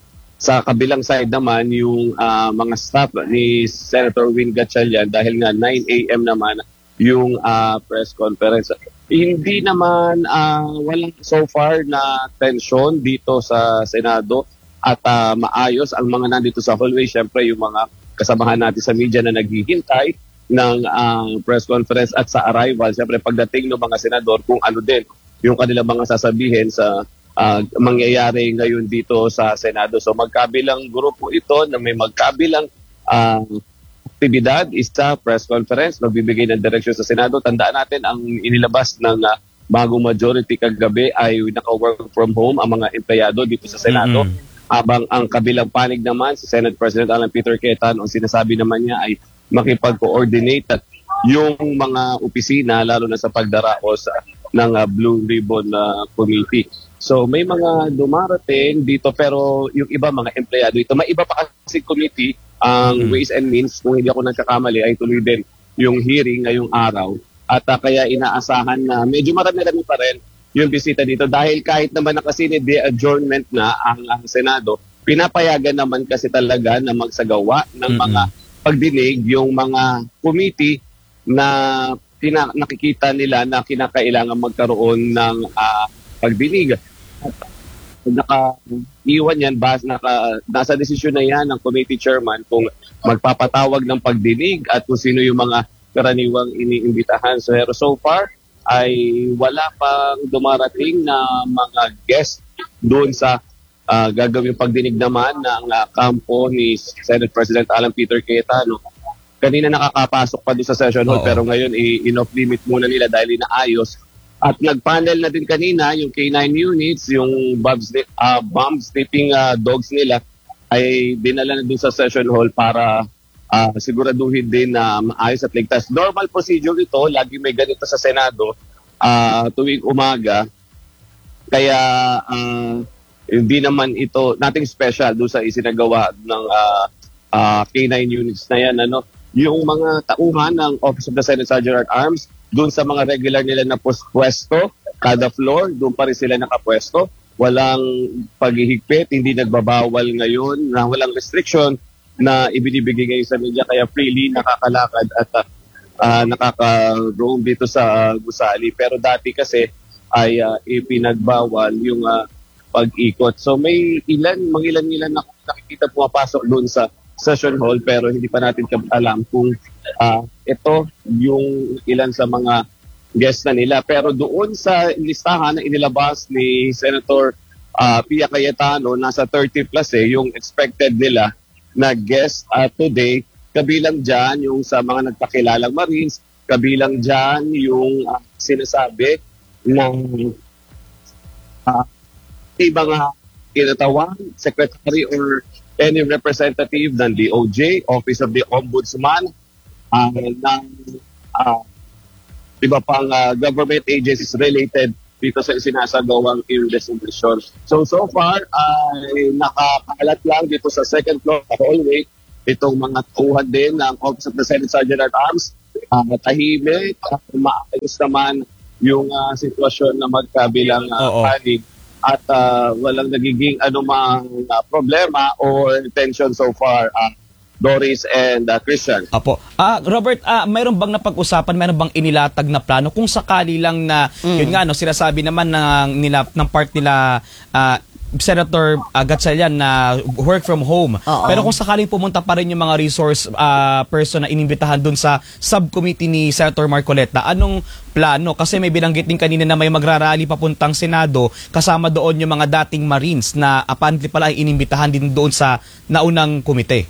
sa kabilang side naman, yung uh, mga staff ni Senator Win Gatchalian dahil nga nine a.m. naman yung uh, press conference. Hindi naman uh, walang so far na tension dito sa Senado at uh, maayos ang mga nandito sa hallway. Siyempre yung mga kasamahan natin sa media na naghihintay ng uh, press conference at sa arrival. Siyempre pagdating ng mga senador kung ano din yung kanilang mga sasabihin sa Uh, mangyayari ngayon dito sa Senado. So magkabilang grupo ito na may magkabilang uh, aktibidad, isa press conference, magbibigay ng direksyon sa Senado. Tandaan natin ang inilabas ng uh, bagong majority kagabi ay naka-work from home ang mga empleyado dito sa Senado. Mm-hmm. Habang ang kabilang panig naman, si Senate President Alan Peter Cayetano, ang sinasabi naman niya ay makipag-coordinate at yung mga opisina, lalo na sa pagdaraos uh, ng uh, Blue Ribbon uh, Committee. So may mga dumarating dito pero yung iba mga empleyado ito. May iba pa kasi committee ang mm-hmm. Ways and Means, kung hindi ako nagkakamali ay tuloy din yung hearing ngayong araw. At uh, kaya inaasahan na medyo marami-rami pa rin yung bisita dito dahil kahit naman nakasinid de adjournment na ang, ang Senado, pinapayagan naman kasi talaga na magsagawa ng mm-hmm. mga pagdinig yung mga committee na pina- nakikita nila na kinakailangan magkaroon ng uh, pagdinig. Naka-iwan yan, bas, naka, nasa desisyon na yan ng committee chairman kung magpapatawag ng pagdinig at kung sino yung mga karaniwang iniimbitahan. So, so far, ay wala pang dumarating na mga guest doon sa uh, gagawing pagdinig naman ng uh, kampo ni Senate President Alan Peter Cayetano. Kanina nakakapasok pa doon sa session hall, pero ngayon i-off limit muna nila dahil inaayos. At nag-panel na din kanina yung K nine units, yung bomb, uh, bomb sniffing uh, dogs nila ay dinala na dun sa session hall para uh, siguraduhin din na maayos at ligtas. Normal procedure ito, lagi may ganito sa Senado uh, tuwing umaga. Kaya uh, hindi naman ito, nothing special doon sa isinagawa ng uh, uh, K nine units na yan. Ano? Yung mga tauhan ng Office of the Senate Sergeant at Arms, doon sa mga regular nila na pwesto, kada floor, doon pa rin sila nakapwesto. Walang paghihigpit, hindi nagbabawal ngayon, na walang restriction na ibinibigay ngayon sa media, kaya freely nakakalakad at uh, nakaka-roam dito sa uh, gusali. Pero dati kasi ay uh, ipinagbawal yung uh, pag-ikot. So may ilan, mga ilan-ilan na nakikita pumapasok doon sa session hall pero hindi pa natin alam kung uh, ito yung ilan sa mga guests na nila. Pero doon sa listahan na inilabas ni Senator uh, Pia Cayetano, nasa thirty plus eh, yung expected nila na guest uh, today. Kabilang dyan yung sa mga nagpakilalang Marines, kabilang dyan yung uh, sinasabi ng uh, may mga kinatawan, secretary or any representative ng D O J, Office of the Ombudsman, uh, ng uh, iba pang uh, government agencies related dito sa sinasagawang investigation. So, so far, ay nakakalat lang dito sa second floor, hallway, itong mga tauhan din ng Office of the Senate Sergeant at Arms. Uh, tahimik, uh, maayos naman yung uh, sitwasyon na magkabilang uh, panig at uh, walang nagiging anumang uh, problema or tension so far. Uh, Doris and uh, Christian. Apo. Ah, Robert, ah, mayroon bang napag-usapan, mayroon bang inilatag na plano kung sakali lang na mm. yun nga no, sinasabi naman ng nila ng part nila uh, Senator uh, Gatchalian na work from home. Uh-oh. Pero kung sakaling pumunta pa rin yung mga resource uh, person na inimbitahan dun sa subcommittee ni Senator Marcoleta, anong plano? Kasi may binanggit din kanina na may magrarally papuntang Senado, kasama doon yung mga dating Marines na apparently pala ay inimbitahan din doon sa naunang komite.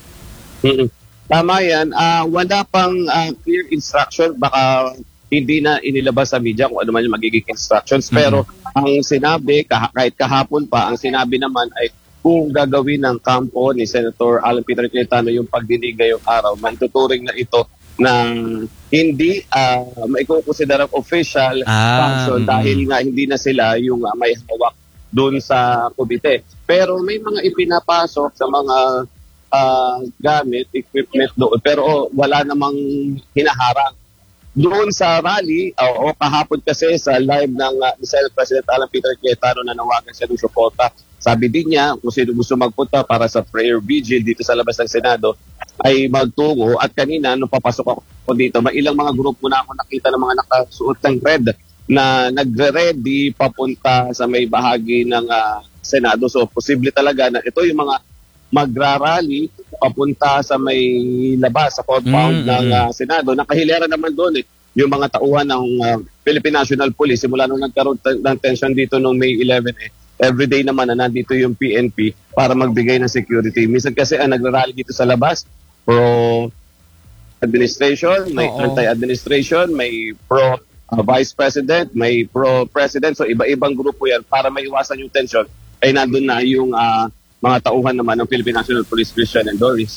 Mm-mm. Tama yan. Uh, wala pang uh, clear instruction. Baka hindi na inilabas sa media kung ano man yung magiging instructions. Mm-hmm. Pero ang sinabi, kah- kahit kahapon pa, ang sinabi naman ay kung gagawin ng kampo ni Senator Alan Peter Cayetano yung pagdinig ngayong araw, maituturing na ito na hindi uh, maikukonsiderang official ah, function mm-hmm. dahil nga hindi na sila yung uh, may hawak doon sa komite. Pero may mga ipinapasok sa mga Uh, gamit, equipment doon. Pero oh, wala namang hinaharang. Doon sa rally, o oh, kahapon kasi sa live ng uh, Senate President Alan Peter Cayetano na nawagan siya ng suporta. Sabi din niya, kung sino gusto magpunta para sa prayer vigil dito sa labas ng Senado, ay magtungo. At kanina, nung papasok ako dito, may ilang mga grupo na ako nakita ng mga nakasuot ng red na nagre-ready papunta sa may bahagi ng uh, Senado. So, posible talaga na ito yung mga magrarally papunta sa may labas sa compound mm-hmm. ng uh, Senado. Nakahilera naman doon eh, yung mga tauhan ng uh, Philippine National Police simula nung nagkaroon t- ng tension dito noong May eleventh eh. Everyday naman na nandito yung P N P para magbigay ng security. Minsan kasi ang nagrarally dito sa labas, pro administration, may Oo. anti-administration, may pro uh, vice president, may pro president. So iba-ibang grupo yan para maiwasan yung tension. Ay nandun na yung uh, mga tauhan naman ng Philippine National Police, Christian and Doris.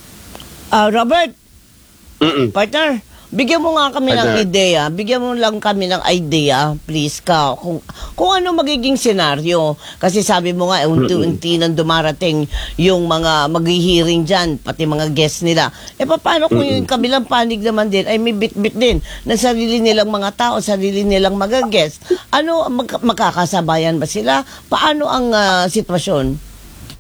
Uh, Robert, Mm-mm. partner, bigyan mo nga kami partner. ng ideya. Bigyan mo lang kami ng idea, please, ka. Kung, kung ano magiging senaryo. Kasi sabi mo nga, unti-unti nang dumarating yung mga maghihiring dyan, pati mga guests nila. E paano kung yung kabilang panig naman din ay may bit-bit din na sarili nilang mga tao, sarili nilang mga guests. Ano, mag- makakasabayan ba sila? Paano ang uh, sitwasyon?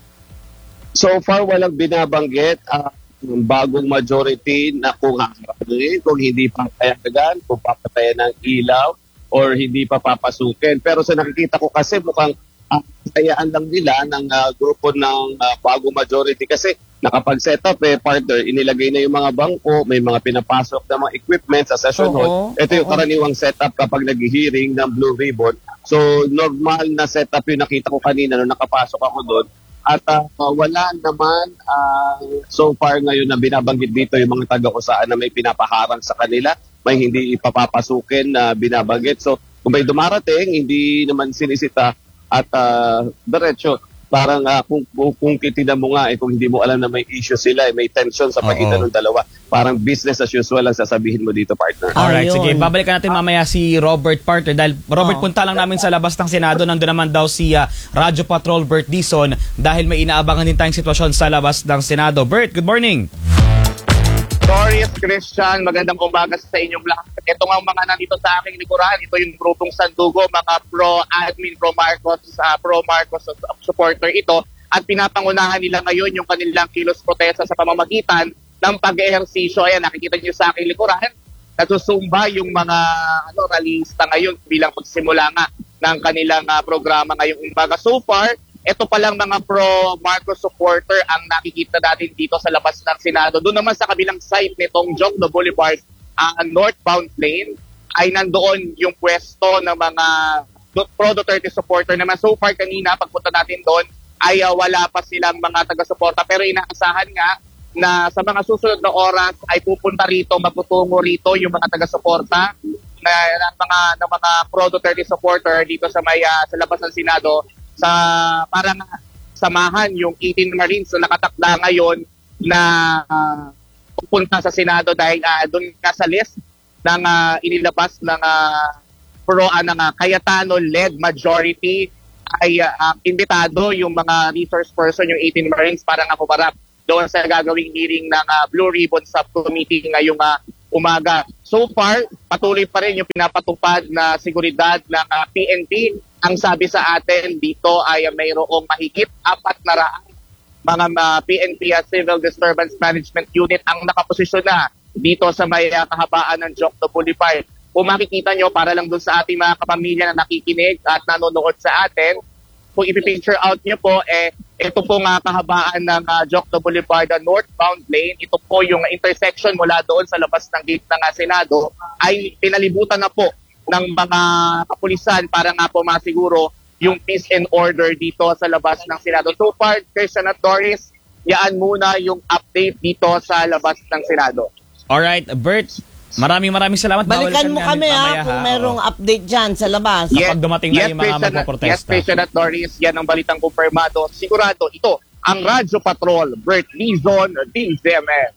So far, walang binabanggit uh, bagong majority na kung haharapin, kung hindi papayagan, kung papatayan ng ilaw, or hindi pa papasukin. Pero sa nakikita ko kasi mukhang uh, kayaan lang nila ng uh, grupo ng uh, bagong majority kasi nakapag-set up eh, partner, inilagay na yung mga bangko, may mga pinapasok na mga equipment sa session hall. Ito yung karaniwang setup kapag nag-hearing ng Blue Ribbon. So normal na setup yung nakita ko kanina nung nakapasok ako doon. At uh, wala naman uh, so far ngayon na binabanggit dito yung mga taga-usaan na may pinapaharang sa kanila, may hindi ipapapasukin na binabanggit. So kung may dumarating, hindi naman sinisita at uh, diretso. Parang uh, kung, kung, kung titignan mo nga, eh, kung hindi mo alam na may issue sila, eh, may tension sa pagitan ng dalawa, parang business as usual ang sasabihin mo dito, partner. Alright, Ayun. sige. Babalikan natin mamaya si Robert Partner. Dahil Robert, oh. punta lang namin sa labas ng Senado. Nandun naman daw si uh, Radyo Patrol Bert Dizon dahil may inaabangan din tayong sitwasyon sa labas ng Senado. Bert, good morning! Doris, Christian, magandang umaga sa inyong lahat. Ito nga mga nandito sa aking likuran. Ito yung grupong Sandugo, mga pro-admin, pro-Marcos, uh, pro-Marcos supporter ito. At pinapangunahan nila ngayon yung kanilang kilos protesta sa pamamagitan ng pag-ehersisyo. Ayan, nakikita niyo sa aking likuran. Nagsusumba yung mga ano, rallyista ngayon bilang pagsimula nga ng kanilang uh, programa ngayong umaga. So far, ito palang mga pro-Marcos supporter ang nakikita natin dito sa labas ng Senado. Doon naman sa kabilang side nitong Jokno Boulevard, uh, northbound lane, ay nandoon yung pwesto ng mga pro-Duterte supporter naman. So far kanina, pagpunta natin doon, ay uh, wala pa silang mga taga-suporta. Pero inaasahan nga na sa mga susunod na oras ay pupunta rito, magtutungo rito yung mga taga-suporta na ng mga ng mga Pro Duterte supporter dito sa may uh, sa labas ng Senado sa parang samahan yung eighteen Marines na nakatakda ngayon na uh, pupunta sa Senado dahil uh, doon nga sa list ng uh, inilabas ng uh, pro uh, ng uh, Cayetano-led majority ay uh, imbitado yung mga resource person, yung eighteen Marines para nga pumarap doon sa gagawing hearing ng uh, Blue Ribbon Subcommittee ngayong uh, umaga. So far, patuloy pa rin yung pinapatupad na seguridad ng uh, P N P. Ang sabi sa atin dito ay uh, mayroong mahigit apat na raang mga uh, P N P uh, Civil Disturbance Management Unit ang nakaposisyon na dito sa may uh, kahabaan ng Jokno Boulevard. Kung makikita nyo, para lang doon sa ating mga kapamilya na nakikinig at nanonood sa atin, kung ipipicture out nyo po, eh, ito po nga kahabaan ng uh, Jokno Boulevard, uh, northbound lane. Ito po yung intersection mula doon sa labas ng gate ng uh, Senado ay pinalibutan na po ng mga kapulisan para nga po masiguro yung peace and order dito sa labas ng Senado. So far, Christian at Doris, yaan muna yung update dito sa labas ng Senado. Alright, Bert, maraming maraming salamat. Balikan mo kami ha, kung merong update dyan sa labas. Yes, Kapag dumating yes, na yung mga Christian, magpoprotesta. Yes, Christian at Doris, yan ang balitang kumpirmado. Sigurado, ito, ang Radyo Patrol, Bert Lizon, D Z M M.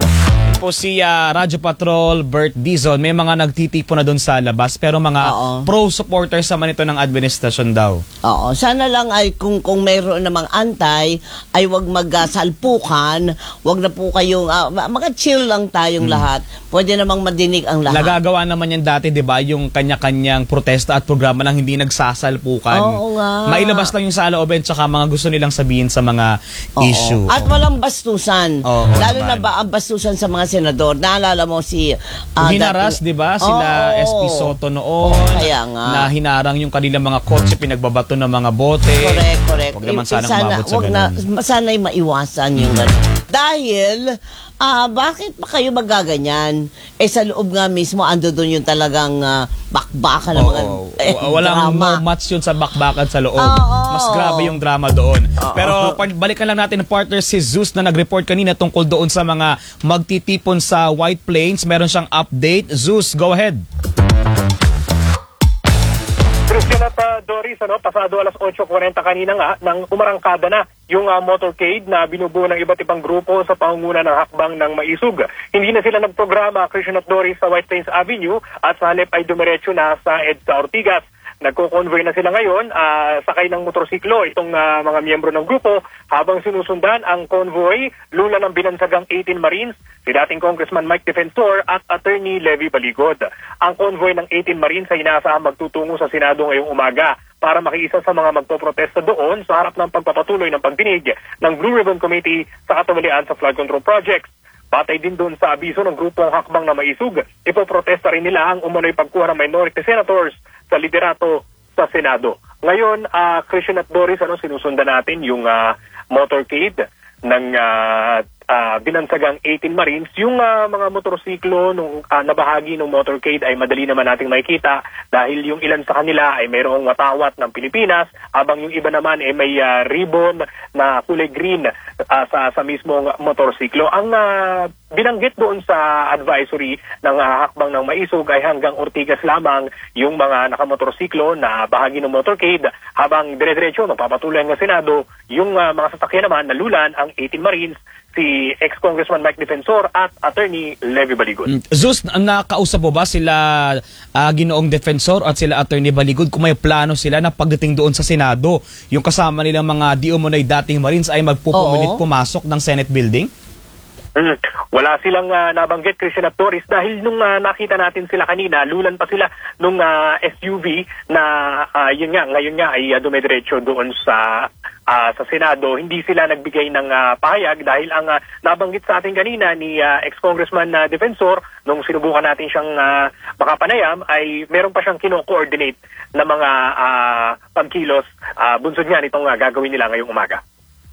Po si uh, Radyo Patrol, Bert Dizon, may mga nagtitipo na doon sa labas pero mga Oo. pro-supporters naman ito ng administrasyon daw. Oo, sana lang ay kung kung mayroon namang antay ay wag magsalpukan, wag na po kayong uh, mga chill lang tayong hmm. lahat. Pwede namang madinig ang lahat. Nagagawa naman yan dati, 'di ba, yung kanya-kanyang protesta at programa lang hindi nagsasalpukan. Oo nga. Mailabas lang yung saloobin tsaka mga gusto nilang sabihin sa mga Oo. issue. At walang bastusan. Oo, Lalo naman. na ba ang bastusan sa mga senador? Naalala mo si uh, hinaras, 'di ba? Sila oh, S P Soto noon. Oh, kaya nga. Na hinarang yung kanilang mga kotse, pinagbabato ng mga bote. Correct, correct. Huwag naman sanang sana, umabot sa wag na, sana'y maiwasan yung mm. ganun. Dahil, ah, uh, bakit pa kayo magaganyan? Eh sa loob nga mismo, ando doon yung talagang uh, bakbakan ng mga eh, walang drama. no match yun sa bakbakan sa loob. Oh, oh. Mas grabe yung drama doon. Oh, Pero oh. balikan lang natin ang partner si Zeus na nag-report kanina tungkol doon sa mga magtitipon sa White Plains. Meron siyang update. Zeus, go ahead. Christian at uh, Doris, ano, pasado alas eight forty kanina nga nang umarangkada na yung uh, motorcade na binubuo ng iba't ibang grupo sa pangunguna ng hakbang ng Maisug. Hindi na sila nagprograma, Christian at Doris, sa White Plains Avenue at sa halip ay dumiretso na sa EDSA Ortigas. Nagko-convoy na sila ngayon, uh, sakay ng motorsiklo itong uh, mga miyembro ng grupo habang sinusundan ang convoy, lula ng binansagang eighteen Marines, si dating Congressman Mike Defensor at Attorney Levy Baligod. Ang convoy ng eighteen Marines ay inaasahang magtutungo sa Senado ngayong umaga para makiisa sa mga magpoprotesta doon sa harap ng pagpapatuloy ng pagdinig ng Blue Ribbon Committee sa katuwalian sa flood control projects. Batay din doon sa abiso ng grupong hakbang na Maisug, ipoprotesta rin nila ang umano'y pagkuha ng minority senators sa liderato sa Senado. Ngayon, uh, Christian at Doris, ano, sinusundan natin yung uh, motorcade ng uh, uh, binansagang eighteen Marines. Yung uh, mga motorsiklo nung uh, nabahagi ng motorcade ay madali naman nating makikita dahil yung ilan sa kanila ay mayroong matawat ng Pilipinas habang yung iba naman ay may uh, ribbon na kulay green uh, sa, sa mismong motorsiklo. Ang uh, binanggit doon sa advisory ng uh, hakbang ng Maisug ay hanggang Ortigas lamang yung mga nakamotorsiklo na bahagi ng motorcade habang dire-diretso magpapatuloy ng Senado yung uh, mga sasakyan naman nalulan ang eighteen Marines, si ex-Congressman Mike Defensor at Attorney Levy Baligod. Zeus, nakausap mo ba sila uh, Ginoong Defensor at sila Attorney Baligod kung may plano sila na pagdating doon sa Senado, yung kasama nilang mga di umunay dating Marines ay magpupumilit pumasok ng Senate building? Mm. Wala silang uh, nabanggit, Christian at Doris, dahil nung uh, nakita natin sila kanina, lulan pa sila nung uh, S U V na uh, yun nga, ngayon nga ay uh, dumidiretso doon sa uh, sa Senado. Hindi sila nagbigay ng uh, pahayag dahil ang uh, nabanggit sa atin kanina ni uh, ex-Congressman uh, Defensor nung sinubukan natin siyang uh, makapanayam ay meron pa siyang kino-coordinate na mga uh, pagkilos uh, bunsod nga nitong uh, gagawin nila ngayong umaga.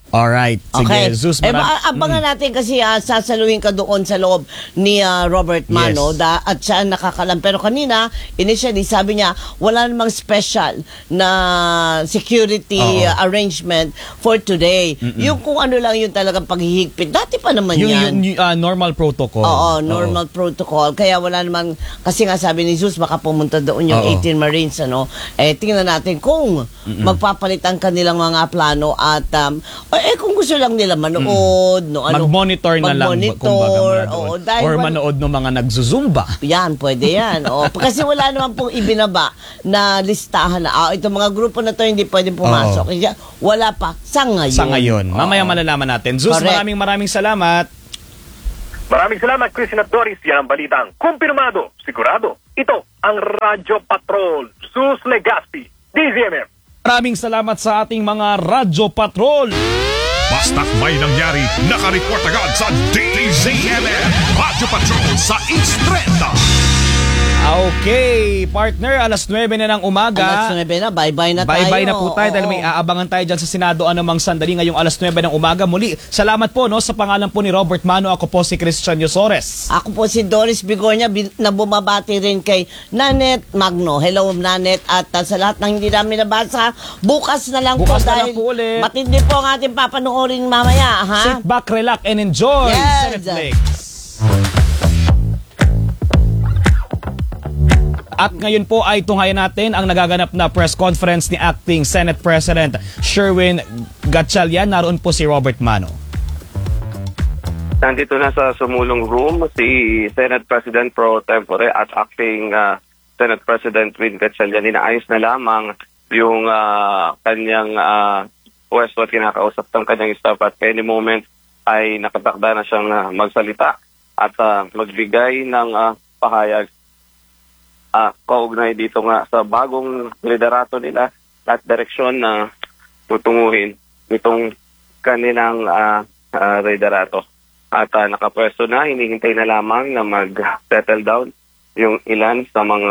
Alright. Sige, Okay. Zeus, eh, marami- ba- abangan natin kasi uh, sasaluhin ka doon sa loob ni uh, Robert Mano Yes. da, at siya ang nakakalam. Pero kanina, initially, sabi niya, wala namang special na security Oo. uh, arrangement for today. Mm-mm. Yung kung ano lang yung talagang paghihigpit. Dati pa naman yung, yan. yung, yung, ah, normal protocol. Oo, normal protocol. Kaya wala namang, kasi nga sabi ni Zeus, baka pumunta doon yung Oo. eighteen Marines, ano. Eh, tingnan natin kung Mm-mm. magpapalit ang kanilang mga plano at, um, eh, kung gusto lang nila manood, no, ano, Mag-monitor na lang, mag-monitor, kumbaga muna doon. oo, dahil Or wal- manood ng mga nagzuzumba. Yan, pwede yan. O, kasi wala naman pong ibinaba na listahan na, ah, itong mga grupo na to hindi pwedeng pumasok. Oo. Kaya wala pa sa ngayon. Sa ngayon. Oo. Mamaya malalaman natin. Zeus, Correct. maraming maraming salamat. Maraming salamat, Christian at Doris. Yan ang balitang kumpirmado, sigurado. Ito ang Radyo Patrol, Sus Legazpi, D Z M M. Maraming salamat sa ating mga Radyo Patrol. Basta't may nangyari, nakareport agad sa D Z M M. Radyo Patrol sa East Trenda. Okay, partner, alas nuwebe na ng umaga. Alas nuwebe na, bye-bye na tayo. Bye-bye na po tayo Oo. dahil may aabangan tayo dyan sa Senado anumang sandali ngayong alas nuwebe ng umaga. Muli, salamat po no, sa pangalan po ni Robert Mano. Ako po si Christian Yosores. Ako po si Doris Bigornia bin- na bumabati rin kay Nanette Magno. Hello, Nanette. At uh, sa lahat ng hindi namin nabasa, bukas na lang Bukas po na dahil lang po ulit. matindi po ang ating papanoorin mamaya. Ha? Sit back, relax, and enjoy Yes. sa Netflix. At ngayon po ay tunghayan natin ang nagaganap na press conference ni Acting Senate President Sherwin Gatchalian. Naroon po si Robert Mano. Nandito na sa sumulong room si Senate President Pro Tempore at Acting uh, Senate President Win Gatchalian. Inaayos na lamang yung uh, kanyang uh, pwesto at kinakausap ng kanyang staff at any moment ay nakatakda na siyang uh, magsalita at uh, magbigay ng uh, pahayag uh, kaugnay dito nga sa bagong liderato nila at direksyon na tutunguhin itong kanilang uh, uh, liderato. At uh, nakapwesto na, hinihintay na lamang na mag-settle down yung ilan sa mga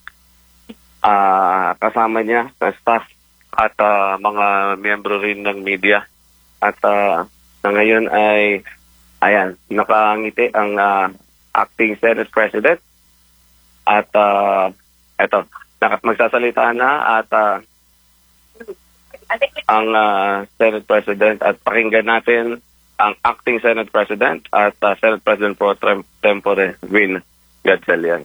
uh, kasama niya na staff at uh, mga miyembro rin ng media. At uh, na ngayon ay, ayan, nakangiti ang uh, Acting Senate President. At uh, eto, nakat magsasalita na at uh, ang uh, Senate President at pakinggan natin ang Acting Senate President at uh, Senate President Pro Tempore Win Gatchalian.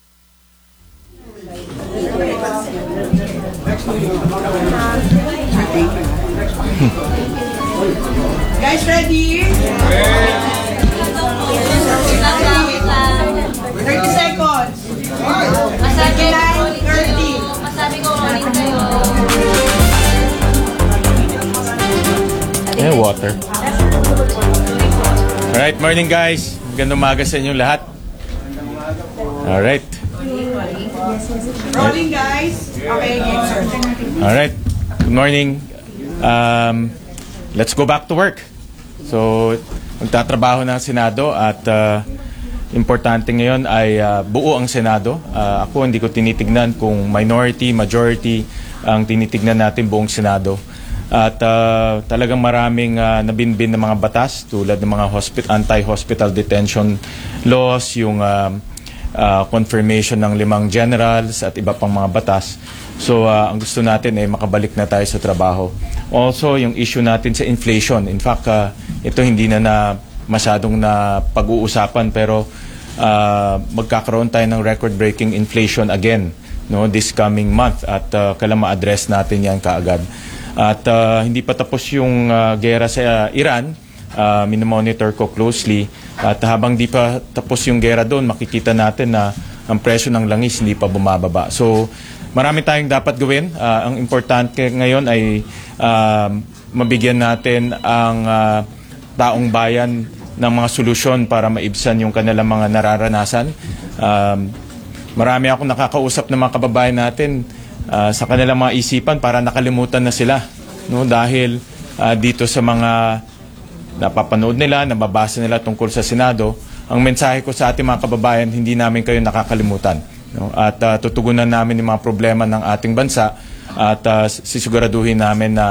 Guys, ready? thirty seconds. Masabi thirty. Masabi ko ulit kayo. Eh, water. Alright, morning guys. Magandang umaga sa inyong lahat. Alright. Rolling, guys. Okay, game, sir. Alright. Good morning. Um, let's go back to work. So, magtatrabaho na ang Senado at uh, importante ngayon ay uh, buo ang Senado. Uh, ako hindi ko tinitignan kung minority, majority ang tinitignan natin buong Senado. At uh, talagang maraming uh, nabinbin na mga batas tulad ng mga hospi- anti-hospital detention laws, yung uh, uh, confirmation ng limang generals at iba pang mga batas. So uh, ang gusto natin ay makabalik na tayo sa trabaho. Also yung issue natin sa inflation. In fact, uh, ito hindi na, na masyadong na pag-uusapan pero uh, magkakaroon tayo ng record-breaking inflation again no, this coming month at uh, kailangan ma-address natin yan kaagad. At uh, hindi pa tapos yung uh, gera sa uh, Iran, uh, minomonitor ko closely. At habang di pa tapos yung gera doon, makikita natin na ang presyo ng langis hindi pa bumababa. So marami tayong dapat gawin. Uh, ang importante ngayon ay uh, mabigyan natin ang uh, taong bayan ng mga solusyon para maibsan yung kanilang mga nararanasan. Um, marami akong nakakausap ng mga kababayan natin Uh, sa kanilang mga isipan para nakalimutan na sila no dahil uh, dito sa mga napapanood nila, nababasa nila tungkol sa Senado. Ang mensahe ko sa ating mga kababayan, hindi namin kayo nakakalimutan no? At uh, tutugunan namin yung mga problema ng ating bansa at uh, sisiguraduhin namin na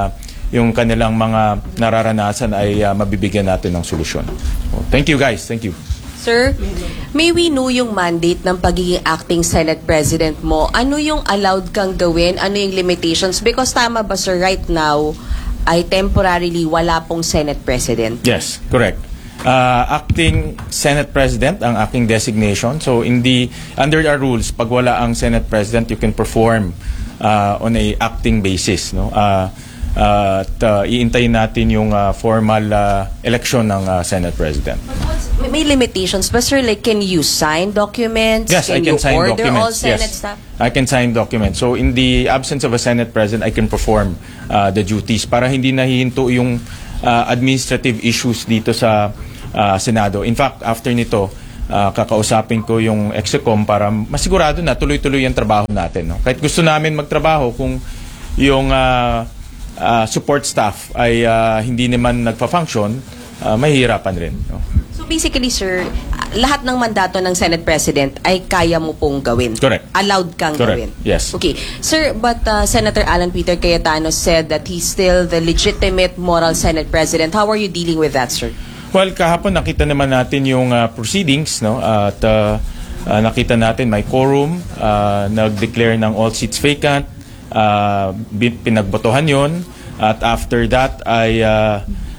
yung kanilang mga nararanasan ay uh, mabibigyan natin ng solusyon. So, thank you guys. Thank you. Sir, may we know yung mandate ng pagiging acting Senate President mo? Ano yung allowed kang gawin? Ano yung limitations? Because tama ba, sir, right now, ay temporarily wala pong Senate President? Yes, correct. Uh, acting Senate President ang aking designation. So, in the, under our rules, pag wala ang Senate President, you can perform uh, on a acting basis. No? Uh, uh, at uh, iintayin natin yung uh, formal uh, election ng uh, Senate President. May limitations ba, sir? Like, can you sign documents? Yes, can I can you sign order documents. all Senate Yes. staff? I can sign documents. So, in the absence of a Senate President, I can perform uh, the duties para hindi nahihinto yung uh, administrative issues dito sa uh, Senado. In fact, after nito, uh, kakausapin ko yung Execom para masigurado na tuloy-tuloy yung trabaho natin. No? Kahit gusto namin magtrabaho kung yung uh, uh, support staff ay uh, hindi naman nagpa-function, uh, mahihirapan rin. No? So basically, sir, lahat ng mandato ng Senate President ay kaya mo pong gawin. Correct. Allowed kang Correct. gawin. Yes. Okay. Sir, but uh, Senator Alan Peter Cayetano said that he's still the legitimate moral Senate President. How are you dealing with that, sir? Well, kahapon nakita naman natin yung uh, proceedings, no? At uh, uh, nakita natin may quorum, uh, nag-declare ng all seats vacant, uh, pinagbotohan yon, at after that ay uh,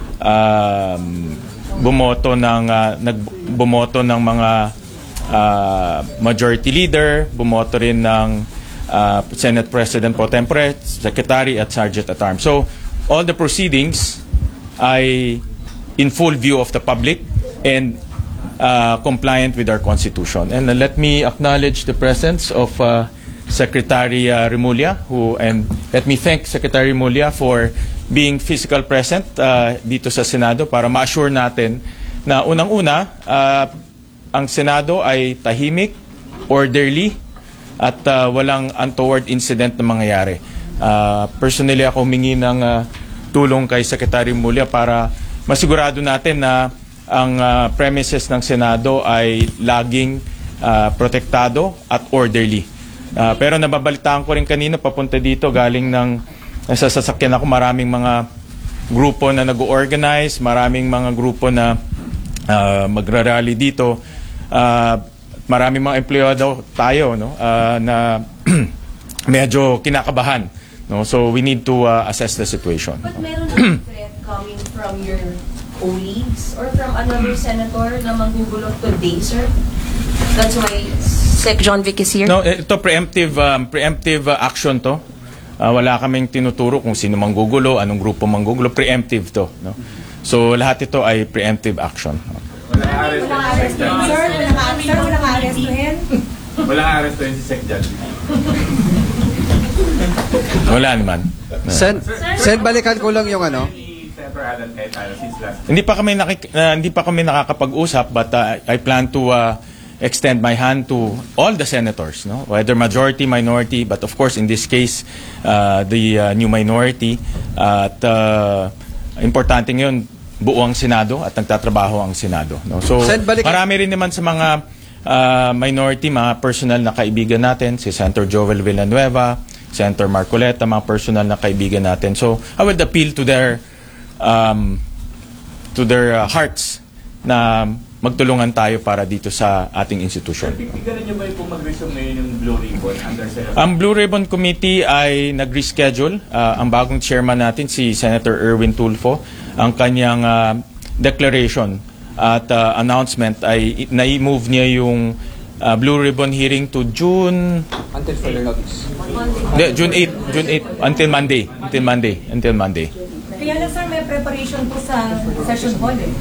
um, bumoto ng uh, nagbumoto ng mga uh, majority leader, bumoto rin ng uh, Senate President pro tempore, Secretary at Sergeant at Arms. So all the proceedings ay in full view of the public and uh, compliant with our Constitution. And uh, let me acknowledge the presence of uh, Secretary uh, Remulla, who, and let me thank Secretary Remulla for being physical present uh, dito sa Senado para ma-assure natin na unang-una, uh, ang Senado ay tahimik, orderly, at uh, walang untoward incident na mangyayari. Uh, personally, ako humingi ng uh, tulong kay Secretary Remulla para masigurado natin na ang uh, premises ng Senado ay laging uh, protektado at orderly. Uh, pero nababalitaan ko rin kanina papunta dito galing ng nasa sasakyan ako, maraming mga grupo na nag-organize, maraming mga grupo na uh, magra-rally dito. Uh, maraming mga empleyado tayo, no, uh, na medyo kinakabahan. No? So we need to uh, assess the situation. But meron na threat coming from your colleagues or from another senator na magugulo today, sir? That's why Sec John Vic is here? No, ito preemptive, um, preemptive uh, action to. Uh, wala kaming tinuturo kung sino manggugulo, anong grupo manggugulo. Preemptive to. No? So lahat ito ay preemptive action. Walang arrestuhin. Sir, walang arrestuhin. Walang arrestuhin si Sec John. Wala naman. Sen, Sen, balikan ko lang yung ano. Hindi pa kami nakik- uh, hindi pa kami nakakapag-usap, but uh, I plan to uh, extend my hand to all the senators, no? Whether majority, minority, but of course in this case uh, the uh, new minority. Uh, at uh, importante ngayon buo ang Senado at nagtatrabaho ang Senado, no? So marami rin naman sa mga uh, minority, mga personal na kaibigan natin, si Senator Joel Villanueva, Senator Marcoleta, mga personal na kaibigan natin. So I would appeal to their um, to their uh, hearts na magtulungan tayo para dito sa ating institusyon. Pipigdaran niyo ba yung mag-resume ngayon yung Blue Ribbon under Senator? Ang Blue Ribbon Committee ay nag-reschedule. Uh, ang bagong chairman natin, si Senator Erwin Tulfo, ang kanyang uh, declaration at uh, announcement ay na-move niya yung uh, Blue Ribbon hearing to June... Until further notice. De, June eighth. June eighth. Until Monday. Until Monday. Until Monday. Kaya lang sir, may preparation po sa session hall eh.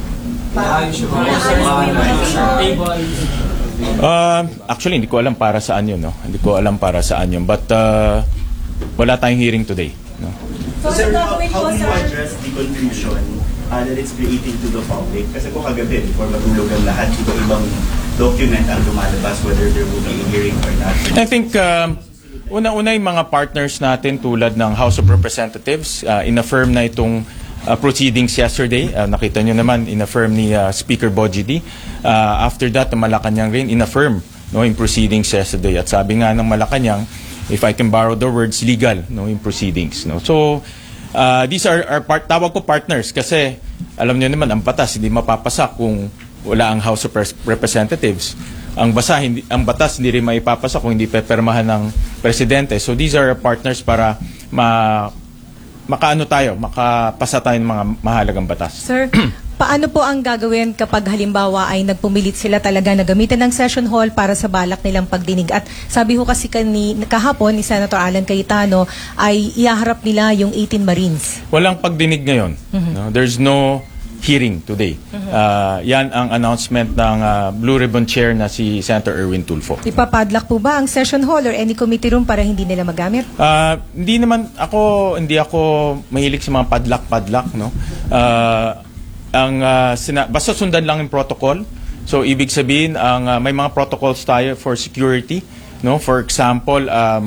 Uh, actually, hindi ko alam para saan yun. No? Hindi ko alam para saan yun. But uh, wala tayong hearing today. No? So, sir, how, how do you address the confusion uh, that it's creating to the public? Kasi po kagabi, before matulog ang lahat, iba-ibang document ang lumalabas whether there will be a hearing or not. I think um, una-una yung mga partners natin tulad ng House of Representatives, uh, in-affirm na itong Uh, proceedings yesterday. Uh, nakita nyo naman, in-affirm ni uh, Speaker Boji D. Uh, after that, ang Malacanang rin, in-affirm no, in proceedings yesterday. At sabi nga ng Malacanang, if I can borrow the words, legal no, in proceedings. No? So, uh, these are, are part, tawag ko partners kasi alam niyo naman ang batas hindi mapapasa kung wala ang House of Representatives. Ang basa hindi ang batas hindi rin maipapasa kung hindi pepermahan ng presidente. So these are partners para ma makaano tayo, makapasa tayo ng mga mahalagang batas. Sir, paano po ang gagawin kapag halimbawa ay nagpumilit sila talaga na gamitin ng session hall para sa balak nilang pagdinig? At sabi ho kasi kani, kahapon ni Senator Alan Cayetano ay ihaharap nila yung eighteen Marines. Walang pagdinig ngayon. Mm-hmm. No? There's no hearing today. Mm-hmm. Uh, yan ang announcement ng uh, Blue Ribbon Chair na si Senator Erwin Tulfo. Ipapadlock po ba ang session hall or any committee room para hindi nila magamit? Uh, hindi naman ako, hindi ako mahilig sa mga padlock-padlock. No? Uh, ang uh, sina- basta sundan lang yung protocol. So ibig sabihin ang uh, may mga protocols tayo for security, no? For example, um,